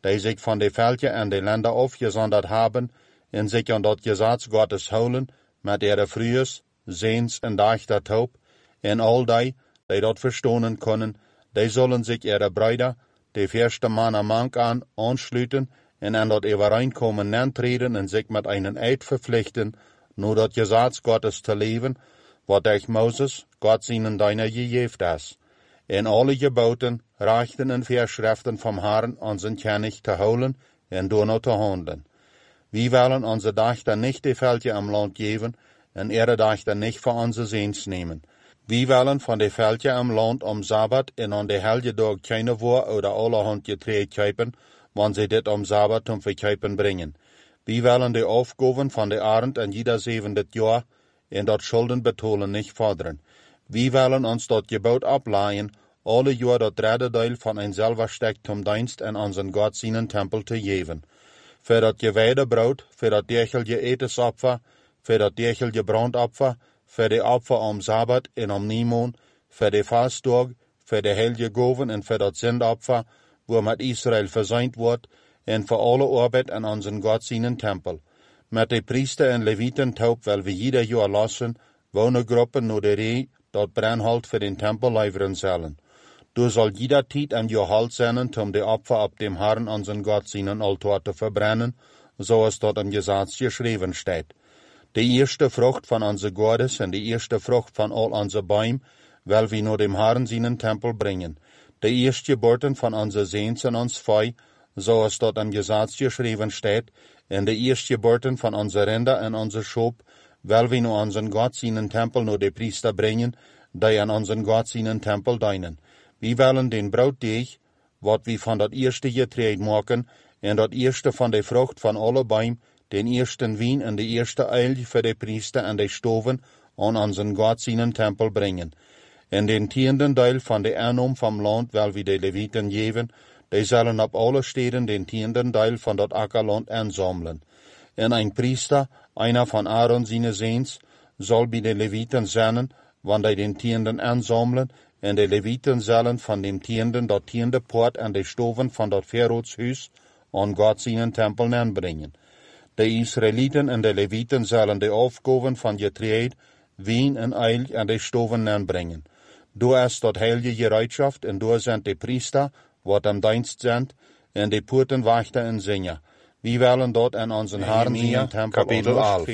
die sich von de Völker en de Länder aufgesondert haben, en sich an dat Gesetz Gottes holen, mit ihre Frühes, Sehns en Dächter taub, en all die, die dat verstonen können, die sollen sich ihre Brüder, die erste Mann am Mank an, anschlüten, en an dat Übereinkommen nantreten en sich mit einen Eid verpflichten, nur dat Gesetz Gottes zu leben, wat durch Moses, Gott seinen Deiner gegeben ist. En alle Geboten, Rechten en Verschriften vom Herrn unseren König zu holen en door te handeln. Wir wollen unsere Dächter nicht die Völker am Land geben en ihre Dächter nicht für unsere Sehns nehmen. Wir wollen von den Völker am Land am Sabbat en an de Helge Tag keine Wurst oder allerhand Getreide kaufen, wenn sie dit am Sabbat zum Verkaufen bringen. Wir wollen die Aufgaben von der Arend in jeder siebente Jahr en dat Schulden betonen nicht fordern. Wir wollen uns dat Gebot ableihen, alle Jahr dat dritte Teil von ein selber Steck zum Dienst in unseren Gott seinen Tempel zu geben. Für dat geweide Brot, für dat derchelige Etesopfer, für dat derchelige Brandopfer, für die Opfer am Sabbat en am Niemond, für die Fasttag, für die heilige Gaven en für dat Sündopfer, wo mit Israel versäumt wird, en für alle Arbeit in unseren Gott seinen Tempel. Mit de Priester en Leviten taub, weil wir jeder Jahr lassen, wohne Gruppen nur der Reh, dat Brennholz für den Tempel liefern sollen. Du soll jeder Tiet ein Jahr Halt sein, um die Opfer ab dem Herrn unseren Gott seinen Altar zu verbrennen, so es dort im Gesetz geschrieben steht. Die erste Frucht von unser Gottes und die erste Frucht von all unser Bäumen, weil wir nur dem Herrn seinen Tempel bringen. Die erste Geburten von unser Sehns und uns Fei, so es dort im Gesetz geschrieben steht, und die erste Geburten von unser Rinder und unser Schop, weil wir nur unseren Gott seinen Tempel nur die Priester bringen, die an unseren Gott seinen Tempel dienen. Wir wollen den Brotdeeg, wat wir von dat erste Getreide machen, und dat erste von der Frucht von alle Bäumen, den ersten Wein und die erste Eil für die Priester und die Stoven an unseren Gott seinen Tempel bringen. In den tienden Teil von der Ernum vom Land, weil wir die Leviten geben, die sollen ab alle Städten den tienden Teil von dat Ackerland ansammeln. Und ein Priester, einer von Aaron seine Sehns, soll bei den Leviten sein, wann die den Tienden ansammeln, und die Leviten sollen von dem Tienden dat tiende Port an die Stoven von dat Pharaoshus an Gott seinen Tempel anbringen. Die Israeliten und die Leviten sollen die Aufgaben von Getreide, Wein und Eil an die Stoven anbringen. Du hast dat heilige Gereitschaft, und du sind die Priester, wat am Dienst sind, und die Portenwächter und Sänger. Wir wollen dort an unseren Herrn seinen Tempel Kapitel elf.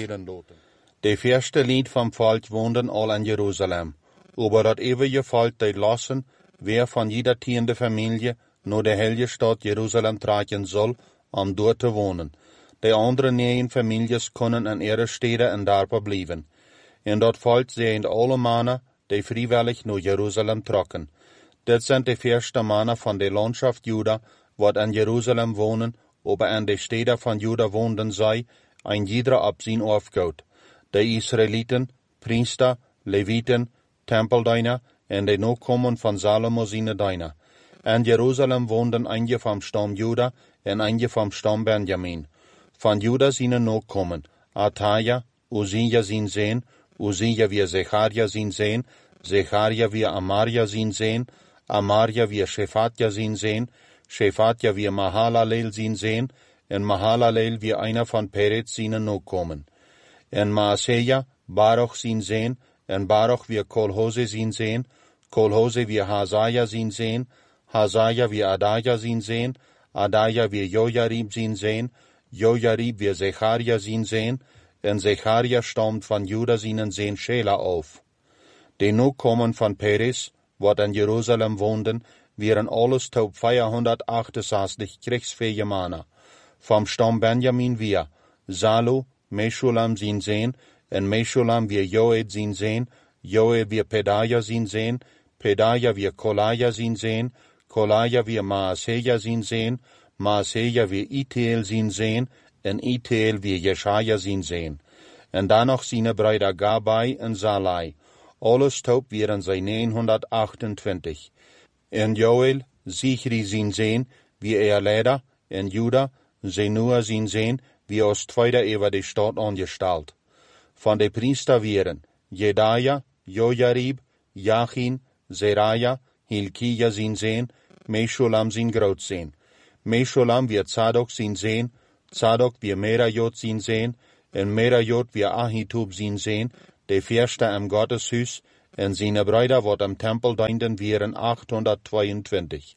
Die erste Lied vom Volk wohnen all in Jerusalem. Aber dat ewige Volk, die lassen, wer von jeder tiende Familie nur der heilige Stadt Jerusalem tragen soll, um dort zu wohnen. Die anderen neuen Familien können in ihre Städte und Dörfer bleiben. In dat Volk sind alle Männer, die freiwillig nur Jerusalem trocken. Das sind die ersten Männer von der Landschaft Juda, wat in Jerusalem wohnen, aber in die Städte von Juda wohnen sei, ein jeder ab sein aufgeht. Die Israeliten, Priester, Leviten, Tempeldiener und die Nachkommen von Salomo seine Diener. In Jerusalem wohnen einige vom Stamm Juda und einige vom Stamm Benjamin. Von Juda seine Nachkommen, Ataja, Uzziah sein Sohn, Uzziah wie Zecharia sein Sohn, Zecharia wie Amaria sein Sohn, Amaria wie Shephatja sein Sohn, Shephatja wie Mahalalel sein Sohn, und Mahalalel wie einer von Peretz seine Nachkommen. Und Maaseja, Baruch sein Sohn, und Baruch wie Kolhose sein Sohn, Kolhose wie Hazaja sein Sohn, Hazaja wie Adaja sein Sohn, Adaja wie Jojarib sein Sohn, Jojarib wie Zecharia sein Sohn, und Zecharia stammt von Juda seinen Sohn Schela auf. Die Nachkommen von Peres, wat in Jerusalem wohnten, wären alles taub vierhundertachtundsechzig kriegsfähige Männer. Vom Stamm Benjamin wir Salu, Meschulam sein Sohn, und Meschulam wie Joed sein Sohn, Joed wie Pedaja sein Sohn, Pedaja wie Kolaja sein Sohn, Kolaja wie Maaseja sein Sohn, Maaseja wie Itiel sein Sohn, und Itiel wie Jeschaja sein Sohn. Und dann noch seine Brüder Gabai und Salai. Alles taub wären sie neunhundertachtundzwanzig. Und Joel, Sichri sein Sohn, wie er Leder, und Juda, Senua sein Sohn, wie aus zweiter über die Stadt angestellt. Von den Priester wären Jedaja, Jojarib, Jachin, Seraja, Hilkia sein Sohn, Meschulam sein Großsohn. Meshulam wir Zadok sin sehen, Zadok wir Merajot sin sehen, en Merajot wir Ahitub sin sehen, de Fierste am Gotteshus, en seine Brüder wat am Tempel dienden wären achthundertzweiundzwanzig.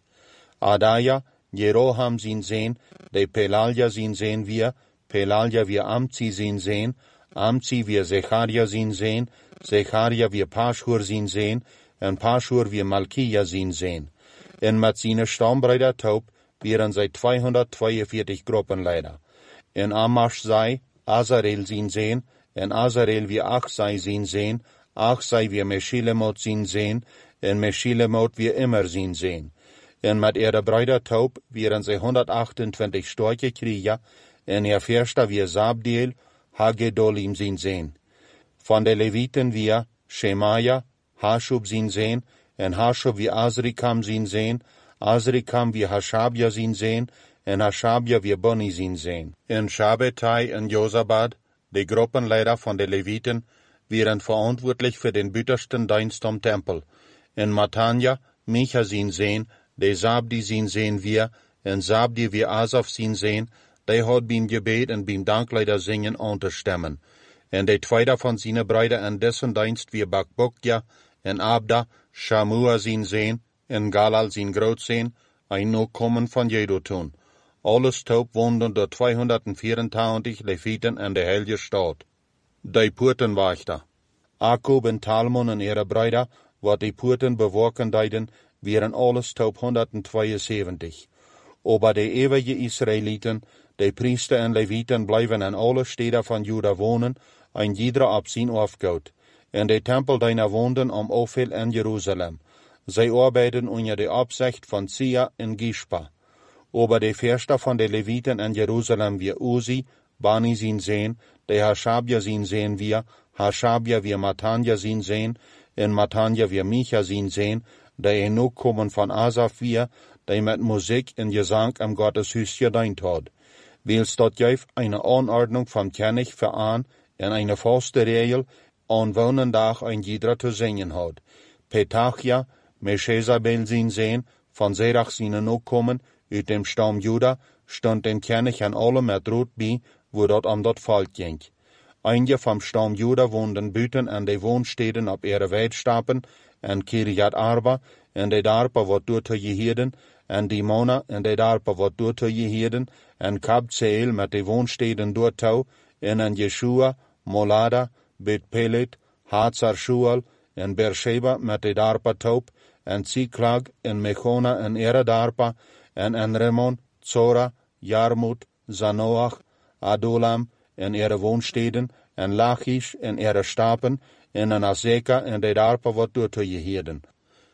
Adaja, Jeroham sin sehen, de Pelalja sin sehen wir, Pelalja wir Amzi sin sehen, Amzi wir Secharia sin sehen, Secharia wir Paschur sin sehen, en Paschur wir Malkia sin sehen. En mit seine Stammbrüder Taub wären sie zweihundertzweiundvierzig Gruppenleiter. En Amash sei Azarel sin sehen, en Azarel wir Achsai sin sehen, Achsai wir Meshilemot sin sehen, en Meshilemot wir immer sin sehen. En mit ihre Brüder Taub wären sie hundertachtundzwanzig starke Krieger, en ihr Fürster wir Sabdiel, Hagedolim sin sehen. Von den Leviten wir Shemaja, Hashub sin sehen, en Hashub wir Azrikam sin sehen, Azrikam wir Hashabja sin sehen, en Hashabja wir Boni sin sehen. En Shabbatai en Josabad, die Gruppenleiter von den Leviten, wären verantwortlich für den bittersten Dienst am Tempel. En Matanja, Micha sin sehen, de Sabdi sin sehen wir, en Sabdi wir Asaf sin sehen, de hat beim Gebet en beim Dankleider singen unterstemmen. En de tweede von seine Brüder en dessen Dienst wir Bakbokja, en Abda, Shamua sin sehen, en Galal sin Groot sehen, ein no kommen von Jedutun. Alles Taub woonden de tweehonderdvierentwintig Leviten en de heilige Stadt. De Poortenwachter. Akub en Talmon en ihre Brüder, wat die Poorten bewaken deiden, wären alles Taub hundertzweiundzeventig. Aber de ewige Israeliten, de Priester en Leviten bleiben in alle Städte von Juda wohnen, ein jeder ab sein Aufgaut. En de Tempel deiner wohnden am Ophel in Jerusalem. Sie arbeiten unter der Absicht von Zia in Gishpa. Aber de Fürster von de Leviten in Jerusalem wir Uzi, Bani sin sehen, de Hashabja sin sehen wir, Hashabja wir Matanja sin sehen, en Matanja wir Micha sin sehen, de Enok kommen von Asaf wir, de mit Musik en Gesang am Gotteshus gedient hat. Weils dort jäuf eine Anordnung vom König veran en eine faste Regel, an Wonendach ein jeder zu singen hat. Petachia, Meshezabel sin sehen, von Serach sin Enok kommen, uit dem Stamm Juda, stand dem König an allem mit Rot bei, wo dort am dort Volk ging. Einige vom Stamm Juda wohnten büten an de Wohnstätten ab ihre Weidstappen, en Kirjat Arba, en de Darpa wat dort te Jehiden, en Dimona, en de Darpa wat dort te Jehiden, en Kabzeel met de Wohnstätten dort tau, en en Jeshua, Molada, Bet Pelet, Hazar Shual, en Beersheba met de Darpa taub, en Ziklag, en Mechona, en ihre Darpa, en en Remon, Zora, Jarmut, Zanoach, Adulam, en ihre Wohnstätten, en Lachish, en ihre Stapen, en en Azeka, en de Darpa wat dort te Jehiden.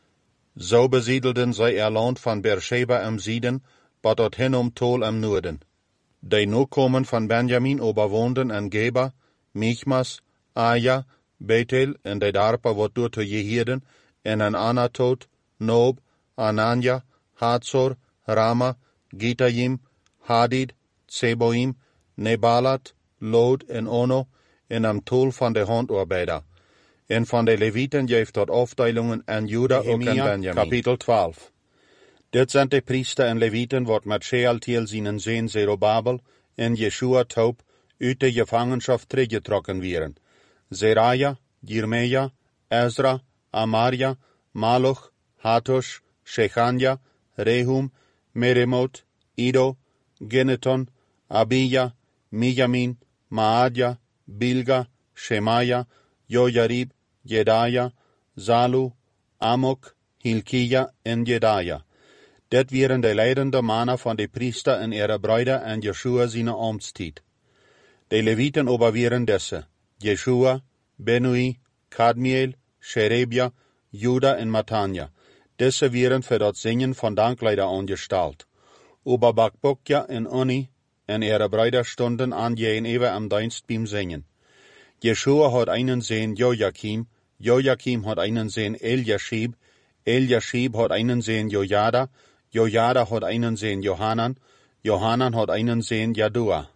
So besiedelten zij ihr Land von Beersheba am Süden, bat dorthin um Tol am Norden. De Nachkommen von Benjamin oberwohnten en Geba, Michmas, Aja, Bethel, en de Darpa wat dort te Jehiden, en en Anatot, Nob, Ananja, Hazor, Rama, Gitajim, Hadid, Zeboim, Nebalat, Lod en Ono, en am Tol van de Handarbeiter. En van de Leviten geeft tot afdelingen en Juda ook en Benjamin. Kapitel twaalf. Dit zijn de priester en Leviten, wat met Shealtiel zijn zoon Zerubabel en Jeshua Taub uit de gevangenschap teruggetrokken werden. Zeraja, Jirmeja, Ezra, Amaria, Maluch, Hatush, Shechania, Rehum, Meremot, Ido, Geneton, Abija, Mijamin, Maadja, Bilga, Shemaya, Jojarib, Jedaja, Salu, Amok, Hilkia en Jedaja. Dit waren de leidende mannen van de priester en ihre Brüder en Jeshua zijn amtstijd. De Leviten ober waren desse, Jeshua, Benui, Kadmiel, Sherebia, Juda en Matanja. Desse waren für dat Singen von Dankleider angestalt. Ober Bakbokja en Oni en ihre Brüder stunden an jen ewe am Dienst beim Singen. Jeshua hat einen Sohn Joachim, Joachim hat einen Sohn Eliashib, Eliashib hat einen Sohn Jojada, Jojada hat einen Sohn Johanan, Johanan hat einen Sohn Jadua.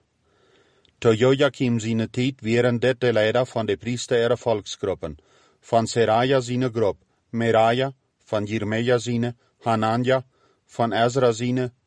Zu Joachim seine Tijd wären det de Leiter von de Priester ihrer Volksgruppen, von Seraja seine Gruppe, Meraja, von Jirmeja seine, Hananja, von Ezra seine,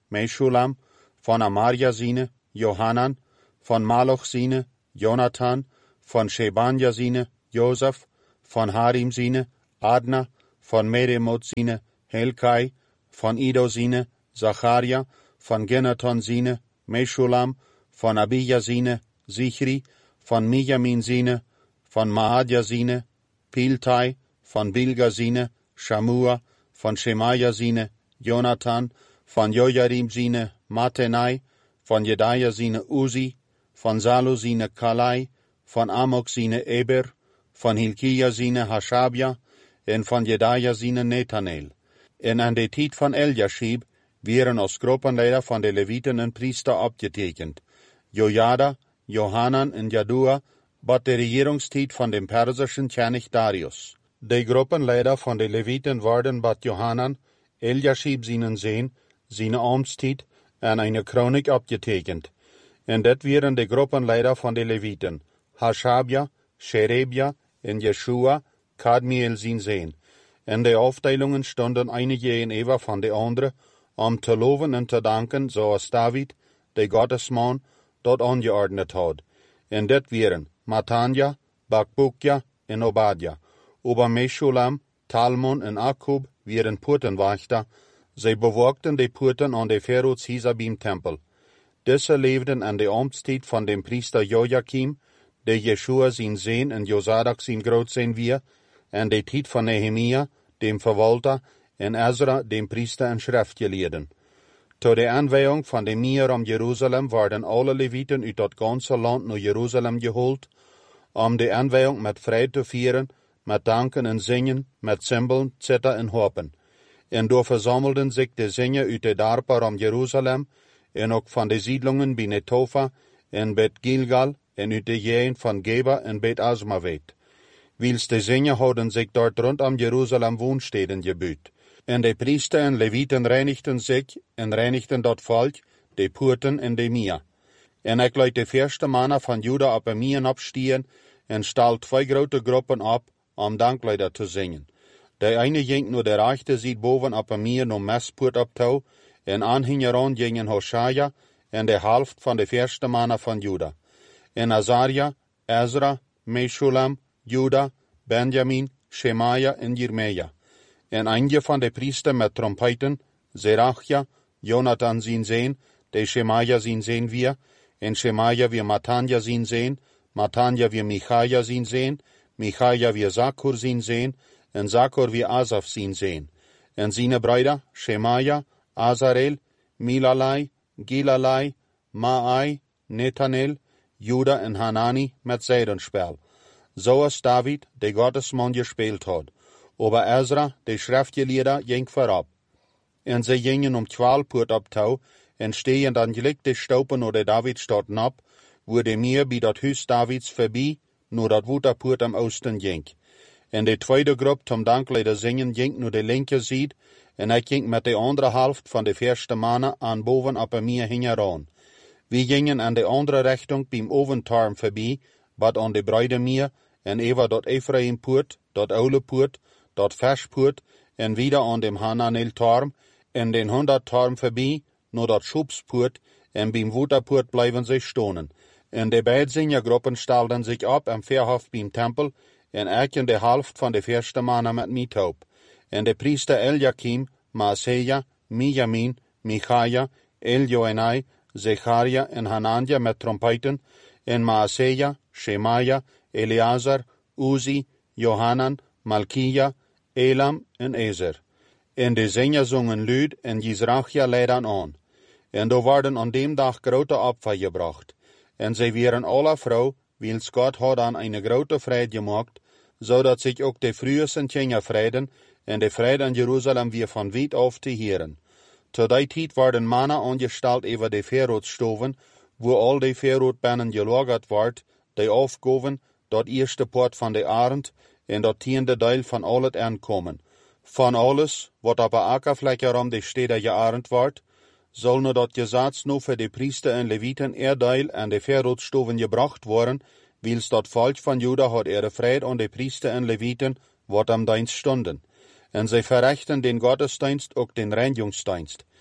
Meshulam, von Amaria sine, Johanan, von Maloch sine, Jonathan, von Shebanja sine, Joseph, von Harim sine, Adna, von Meremot sine, Helkai, von Ido sine, Zacharia, von Genaton sine, Meshulam, von Abija sine, Sichri, von Mijamin sine, von Maadja sine, Piltai, von Bilga sine, Shamua, von Shemaja sine, Jonathan, von Jojarim sine, Matenai, von Jedaja sine, Uzi, von Salu sine, Kalai, von Amok sine, Eber, von Hilkia sine, Hashabja, en von Jedaja sine, Netanel. En an de tijd van Eljashib wären als groepenleider van de Leviten en priester opgetekend. Jojada, Johanan en Jadua, bat de regeringstijd van de persischen König Darius. De groepenleider van de Leviten waren bat Johanan, Eljashib seinen Zehn, seine Amtstijd en eine Chronik opgetekend. En dat wären de groepenleider van de Leviten, Hashabja, Sherebja en Jeshua, Kadmiel zijn Zehn. En de Aufteilungen stonden einige in Eva van de andere, om te loven en te danken, zoals David, de Gottesman, dat angeordnet had. En dat wären Matanja, Bakbukja en Obadja. Ober Meshulam, Talmon en Akub wären Purtenwachter. Zij bewaakten de Purten an de Pharaohs Hisabim Tempel. Diese leefden an de Amtstijd van dem priester Joachim, de Jeshua zijn Zehn en Josadak zijn grootzoon weer, en de tijd van Nehemia, dem Verwalter, en Ezra, dem priester en schriftgeleerden. Tot de aanwijing van de Mier om Jeruzalem werden alle Leviten uit dat ganze land naar Jeruzalem geholt, om de aanwijing met vrij te vieren, met danken en zingen, met cymbalen, zither en harpen. En door verzamelden zich de zingen uit de dorpen om Jeruzalem, en ook van de siedlungen bij Netofa, en Bet Gilgal, en uit de jeën van Geba en Bet Asmavet. Wils de zingen hadden zich dort rondom Jeruzalem woonsteden gebuut. En de priester en Leviten reinigten zich, en reinigten dat volk, de Purten en de Mia. En ik liet de eerste mannen van Juda op een Mien opstieren, en stal twee grote groepen op, om dankleider te zingen. De ene ging naar de rechte ziet boven op een Mien om Mespurt op touw, en aanhingeron gingen Hoshaja, en de helft van de eerste mannen van Juda. En Azaria, Ezra, Meshulam, Juda, Benjamin, Shemaja en Jeremia. En einige van de priester met trompeten, Zerachja, Jonathan zijn Zehn, de Shemaja zijn Zehn weer, en Shemaja weer Matanja zijn Zehn, Matanja weer Michaja zijn Zehn, Michaja weer Zakur zijn Zehn, en Zakur weer Asaf zijn Zehn. En zijn bruider, Shemaja, Azarel, Milalai, Gilalai, Maai, Netanel, Juda en Hanani met zijdenspel. Zoals David, de Gottesman, gespeeld had. Aber Ezra, de schriftgeleerder, ging voorop. En ze gingen om twaalf poort op touw, en stegen dan gelijk de stopen naar de Davidstad op, wo de meer bij dat huis Davids voorbij, naar dat Woeterpoort am oosten ging. En de tweede groep tom dankleider zingen ging naar de linker zijde, en ik ging met de andere helft van de eerste mannen aan boven op een meer hingeran. We gingen aan de andere richting beim Oventarm voorbij, wat aan de breide meer, en even dat Ephraimpoort, dat oude poort, dat Verspoort, en wieder aan dem Hananel-Tarm, en den honderd-Tarm voorbij, naar dat Schubspoort, en beim Woeterpoort blijven zij stonen. En de beide zingergroepen stelden zich op am Verhof beim Tempel, en elk de helft van de eerste mannen met Miethoop. En de priester Eliakim, Maaseja, Mijamin, Michaja, Eljoenai, Zecharia en Hananja met trompeten, en Maaseja, Shemaja, Eleazar, Uzi, Johanan, Malkia, Elam en Ezer. En de zinger zongen luid en Jizrachia leidden aan. En er werden aan dem dag grote Opfer gebracht. En zij waren alle vrouw, wils Gott had aan eine grote vrede gemaakt, zodat zich ook de frühesten Kinder vreden, en de vrede in Jeruzalem weer van weit af te heren. Tot die tijd werden mannen aangesteld over de Verrootstoven, wo al de Verrootbannen gelagert wordt, die afgaven, dat eerste poort van de arend, en dat tiende deel van al het aankomen. Van alles, wat op een akkervlekje om de steden gearend wordt, zal nu dat gezats nu voor de priester en levieten eerdeel aan de Verrootstoven gebracht worden, wils dat volk van Juda had ihre vrede aan de priester en levieten, wat am dienst stonden. En zij verrichten den Gottesdienst ook den Reinigungsdienst.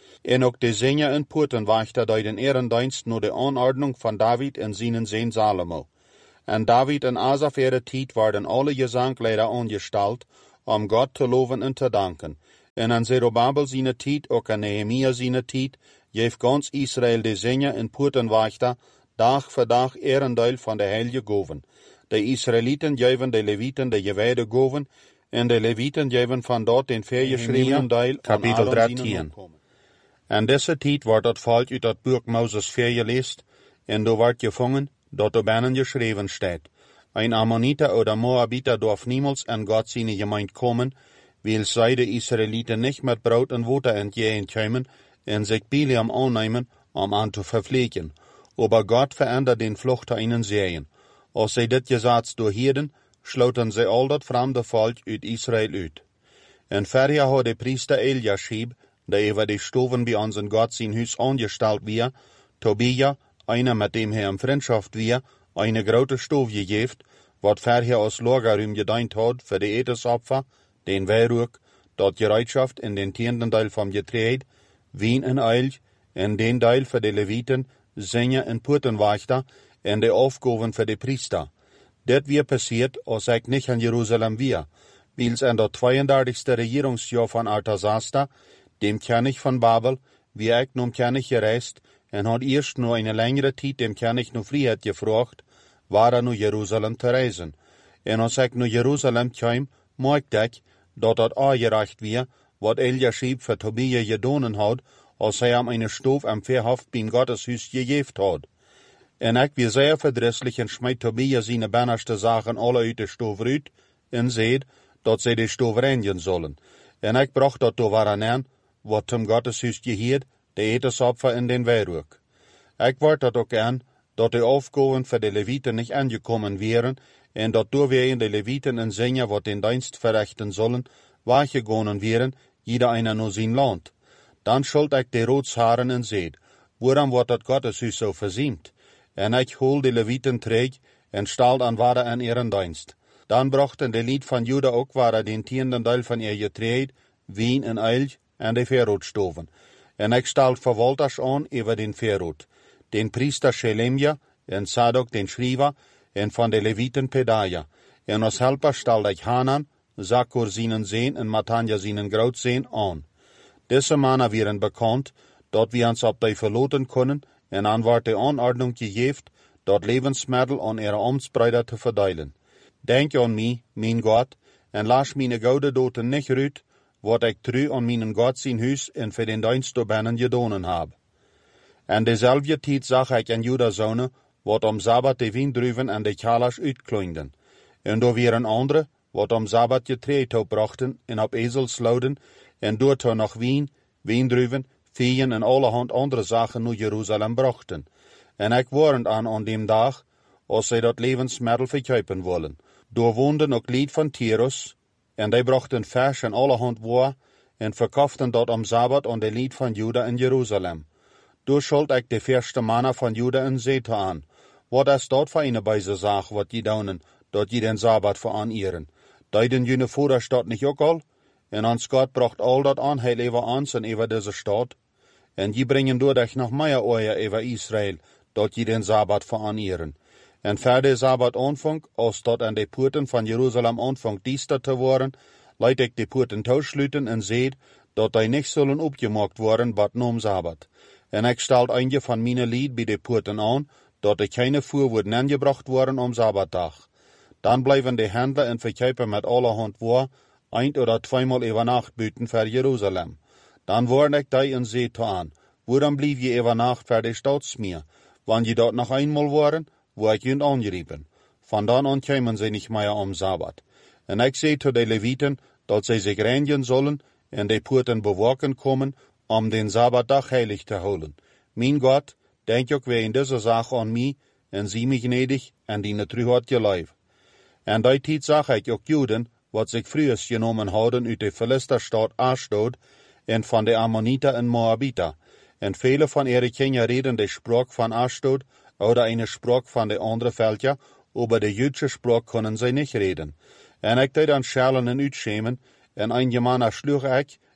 En ook de Senja in Poorten wachte bij den Ehrendienst nur de Anordnung van David en zijn zoon Salomo. En David en Asaf ihre tijd werden alle Gesangleider angestalt, om Gott te loven en te danken. En aan Zerubabel zijn tijd, ook aan Nehemia zijn tijd, geeft ganz Israël de Senja in Poorten wachte, dag voor dag Ehrendeel van de heilige goven. De Israëlieten geven de Levieten de gewijde goven, en de Levieten geven van dort den vergeschriebenen deel kapitel dertien. En deze tijd wordt het volk uit het boek Moses vergeleest, en do wordt gevangen, dat er binnen geschreven staat. Ein Ammoniter oder Moabiter darf niemals an Gott seine Gemeinde kommen, weil zij de Israëlieten nicht mit Brot und Wasser entgegenkommen en sich Biliam annehmen, um an zu verpflegen. Aber Gott verändert den Flucht ihnen sehen. Als zij dit Gesetz doorhielden, sloten zij al dat fremde volk uit Israël uit. En verder had de priester Eliashib, der über die Stoven bei unseren Gott sein Hus angestalt wir, Tobia, einer mit dem er in Freundschaft wir, eine grote Stove gegeven, wat verher als Lagerruim gedient had für de Etesopfer, den Wehrruck, dort Gereitschaft in den tienden Teil vom Getreid, Wien en Eilch, en den Teil für de Leviten, Senja en Purtenwachter, en de Aufgaben für de Priester. Det wir passiert, als ik nicht in Jerusalem wir, wils en dat zweiunddreißigste Regierungsjahr von Artasasta, dem König von Babel, wie ik nun König gereist, en had eerst nur eine längere Zeit dem König nu Freiheit gefragt, war er nu Jerusalem te reisen. En als ik nu Jerusalem kwam, merkte ik, dat dat aangereicht wir, wat Eliashib für Tobia gedonen had, als hij hem eine Stoof am Verhaft beim Gotteshuis gegeven had. En ik wie sehr verdrisslich en schmeidt Tobia seine bannerste Sachen alle uit de Stoof uit, en zeid, dat zij de Stoof reinigen sollen. En ik bracht dat door waren wat zum Gotteshuis gehiert, de Etesopfer in den Wehrruck. Ik word dat ook aan, dat de Aufgaben für de Leviten nicht angekommen wären, en dat door wir de Leviten en Sänger, wat den Dienst verrichten sollen, weggegangen wären, jeder einer nur sein Land. Dan schuld ik de Rotsharen en zeid, waarom wordt dat Gotteshuis so versiemt? En ik hol de Leviten terug, en stalt an ware an ihren Dienst. Dan brachten de Lied van Juda ook ware den tienden Teil van ihr Getreid, Wien en Eilch, en de Verrotstoven. En ik stalt verwalters aan über den Verrot, den Priester Shelemja, en Sadok den Schrijver, en van de Leviten Pedaja. En als helper stalt ik Hanan, Zakur seinen Seen en Matanja seinen Grootzeen aan. Deze mannen waren bekannt, dat we ons op die verloten kunnen, en aan wordt de Anordnung gegeven, dat Lebensmittel aan ihre Amtsbrüder te verdelen. Denk aan mij, mijn God, en laat mijn gouden doten niet uit, wat ik trouw aan mijn God zijn huis en voor den dienst door binnen gedonen heb. En dezelfde tijd zag ik in Judazonen, wat om Sabbat de wijndruiven en de kjalers uitkloinden. En door weer een andere, wat om Sabbat getreid opbrachten en op ezelslouden, en door to nog wien, wijndruiven, vijen en allerhand andere zaken naar Jeruzalem brachten. En ik warend aan aan dem dag, als zij dat levensmiddel verkopen willen. Door woonden ook lied van Tyrus, en die brachten vers en allerhand waar, en verkauften dat om Sabbat aan de lied van Juda in Jeruzalem. Door schuld ik de verste mannen van Juda in Zeta aan. Wat is dat voor een beise zaak, wat die doen, dat die den Sabbat veranieren? Deiden jene Voders dat niet ook al? En ons God bracht al dat aan, heil over ons en over deze stad. En die brengen door dich nog meer oor over Israël, dat die den Sabbat veranieren. En verder Sabbat aanvang, als dat aan de poorten van Jeruzalem aanvang diester te worden, leid ik de poorten toesluiten en zeid, dat die niet zullen opgemaakt worden, wat noem Sabbat. En ik stelt eindje van mijn lied bij de poorten aan, dat er keine voer worden aangebracht worden om Sabbatdag. Dan blijven de handelen en verkopen met allerhand waar, ein oder zweimal über Nacht buiten voor Jeruzalem. Dan worden ik die en zeid aan, waarom blieb je über Nacht voor de staatsmeer, wanneer je dat nog eenmaal waren, wo ik jullie aangeriepen. Van dan aan komen ze niet meer om Sabbat. En ik zei tot de Leviten, dat zij zich reinigen zullen en de poorten bewaken komen, om den Sabbatdag heilig te houden. Mijn God, denk ook weer in deze zaak aan mij, en zie mij gnädig en die truheid je lijf. En die tijd zag ik ook Juden, wat zich vroeger genomen hadden uit de Philisterstad Ashdod en van de Ammoniter en Moabiter. En vele van ihre Kinder reden de Sprache van Ashdod oder eine Sprache van de andere Völker, aber de Jüdische Sprache können zij niet reden. En ik deed dan schalen en uitschemen, en een Germaner sloeg ik,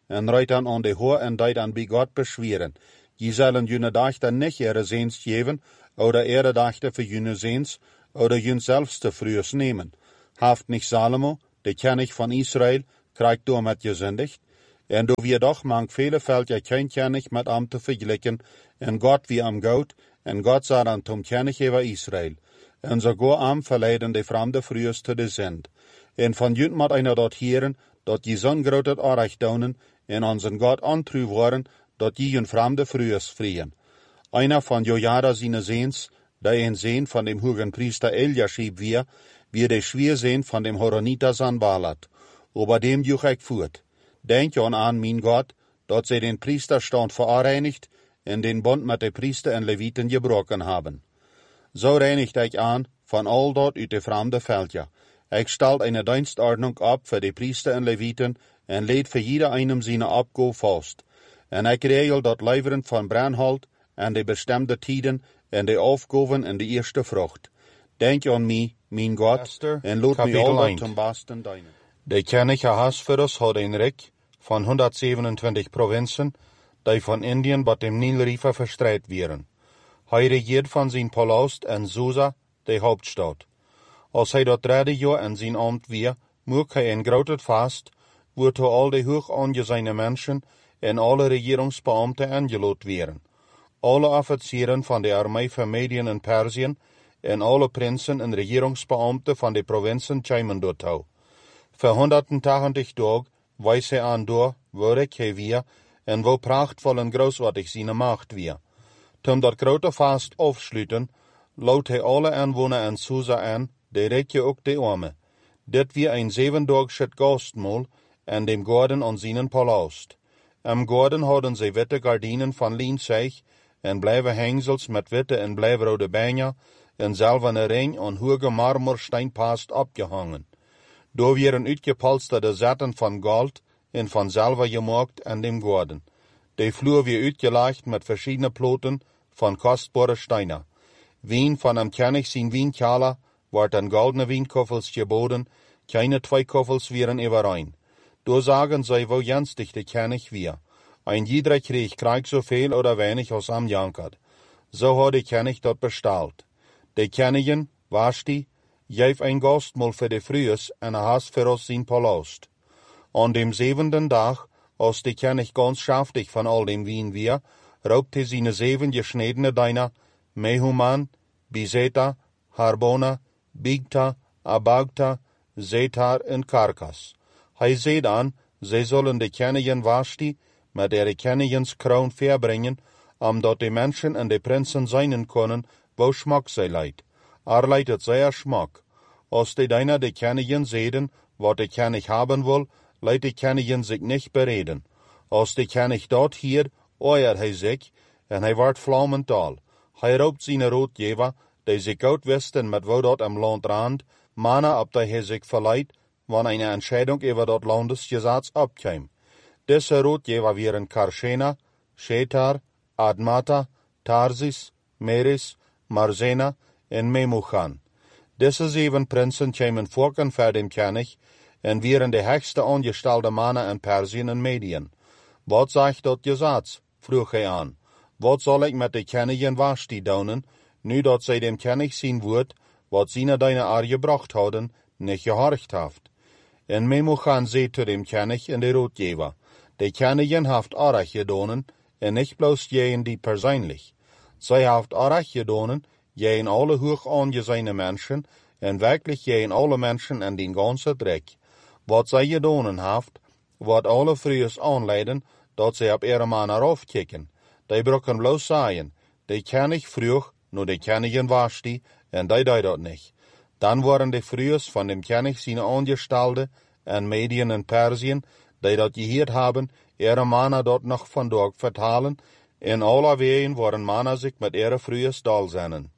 en reit dan aan de hoor en deit aan bij God beschweren. Je zullen june dachten niet ihre Seens geven, oder ihre dachten für june Seens, oder jun selbst te frühs nehmen. Haft nicht Salomo, de König von Israel, krijgt door met gesündigt, en do wir doch mang viele Fälle kein König mit am te vergleichen, en Gott wie am Gott, en Gott sah dann zum König über Israel, en sogar am verleiden de fremde frühs te de sind. En von jünt mat einer dort hieren, dat die zo'n groot aanrecht donen, en onzen God antru worden, dat die hun fremde frühs vrien. Einer von Jojada seine Seens, der ein Sehn von dem hohen Priester Eliashib wir, wie der Schwiersehn von dem Horoniter Sanballat, über dem juch ich fuhrt. Denk an an, mein Gott, dat sie den Priesterstand verreinigt, en den Bund mit den Priester en Leviten gebrochen haben. So reinigt ich an, von all dort uit de fremde Veltja. Ich stelt eine Dienstordnung ab für die Priester en Leviten, en lädt für jeder einem seine Abgo fast. En ich regel dat Leiveren von Brandholt, en de bestimmte Tiden, en de Aufgaben en de erste Frucht. Denk an mich, mein Gott, en lot mich all zum Besten deinen. De König Ahasverus had een rijk van honderdzevenentwintig provinzen, die van Indien bij dem Nilriver verstreit waren. Hij regiert van zijn palast en Susa, de Hauptstadt. Als hij dat derde jaar in zijn ambt weer, moest hij een groot vast, wordt al de hoog aangezijne mensen en alle regeringsbeamten aangeloot werden. Alle officieren van de armee van Medien en Persien en alle prinsen en regeringsbeamten van de provinzen kwamen doortoe. Voor honderdtachtig dagen wees hij aan door, würdig hij weer, en wo prachtvoll en großartig seine macht weer. Toen dat grote vast afsluiten, loot hij alle aanwoner in Susa aan, direct je ook de arme. Dit weer een zevendagsche gastmaal en dem Gordon aan zijn palast. Am Gordon hadden zij witte gardinen van lienzig en blijven hengsels met witte en blijvrode bijna en zilverne ring aan hoge marmorsteinpast opgehangen. Daar werden uitgepolsterde zetten van gold en van zilver gemaakt aan dem Gordon. De vloer weer uitgelegd met verschiedene ploten van kostbare steinen. Wien van am König zijn wijnkeller wordt aan goldene wijnkoffels geboden, keine twee koffels wären überein. Da sagen zij wo jenstig de König wir. Ein jeder Krieg kriegt so viel oder wenig als am jankert. So hat de König dort bestellt. De Königin, Vashti, geef ein Gastmahl für de Frühs en Ahasverus sein Palast. An dem siebenten Tag, als de König ganz schaftig von all dem Wien wir, raubte seine sieben geschnittene Diener, Mehuman, Bizeta, Harbona, Bigta, Abagta, Zetar und Karkas. Hij zei dan, zij zullen de Königin Vashti met ihre Königins-Kroon verbringen, omdat de mensen en de prinsen zijn kunnen, wo Schmack zij leidt. Er leidt het zeer Schmack. Als de Diener de Königin zeiden, wat de König haben will, leidt de Königin zich nicht bereden. Als de König dort hier, oeiert hij zich, en hij wordt vlammend. Hij roept zijn roodgever, die zich goed wisten met wo dat am Land rand, mannen op die hij zich verleidt, wanneer eine Entscheidung über dat Landesgesetz abkäme. Diese Roodgever wären Karshena, Shetar, Admata, Tarsis, Meris, Marzena en Memuchan. Diese sieben Prinzen kämen vorken für den König en wären de höchste angestellte Männer in Persien en Medien. Wat sagt dat Gesetz? Vroeg hij an. Wat soll ich mit de Königin Vashti doen, nu dat zij dem König zien wordt, wat seine deine Ar gebracht hadden, nicht gehorcht haft. En Memuchan zei zu dem König en de Roodgever, de Königin haft Arach gedonen, en nicht bloß jeen die persönlich. Zij haft Arach gedonen, jeen alle hoch angesehene Menschen, en wirklich jeen alle Menschen en den ganzen Dreck. Wat zij gedonen haft, wat alle frühs aanleiden, dat zij op ihre Mann aufkicken. Die brokken bloß sagen, de König vroeg, nur de Königin Vashti, en die deed dat nicht. Dann waren de frühs von dem König seine Angestellte en Medien en Persien, die dat gehört haben, ihre Männer dort noch von dort vertalen, en alle ween waren Männer sich mit ihre frühs dal sennen.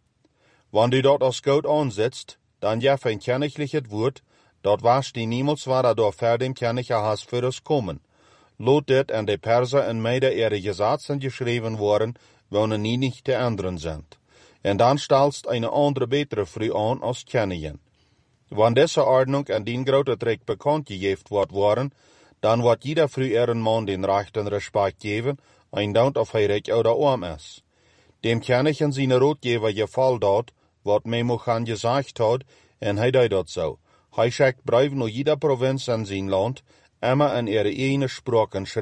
Wenn du dort als Gott ansetzt, dann jef ein königliches Wort, dort Vashti niemals war er dort vor dem König Ahasverus kommen. Lot dit en de Perser en Mede ihre Gesetze geschrieben worden, wonen nie nicht de anderen sind. En dann stellst eine andere betere Frau an als Königin. Wenn diese Ordnung an den großen Trick bekannt gegeben worden, dan wordt jeder früher een man den rechten respect geven, eindaunt of hij rijk oder arm is. Dem kan ich in zijn Rotgeber gefallen dat, wat mij mogen gezegd had, en hij deed dat zo. Hij schickt brieven naar jeder provincie in zijn land, immer in ihre eigene Sprache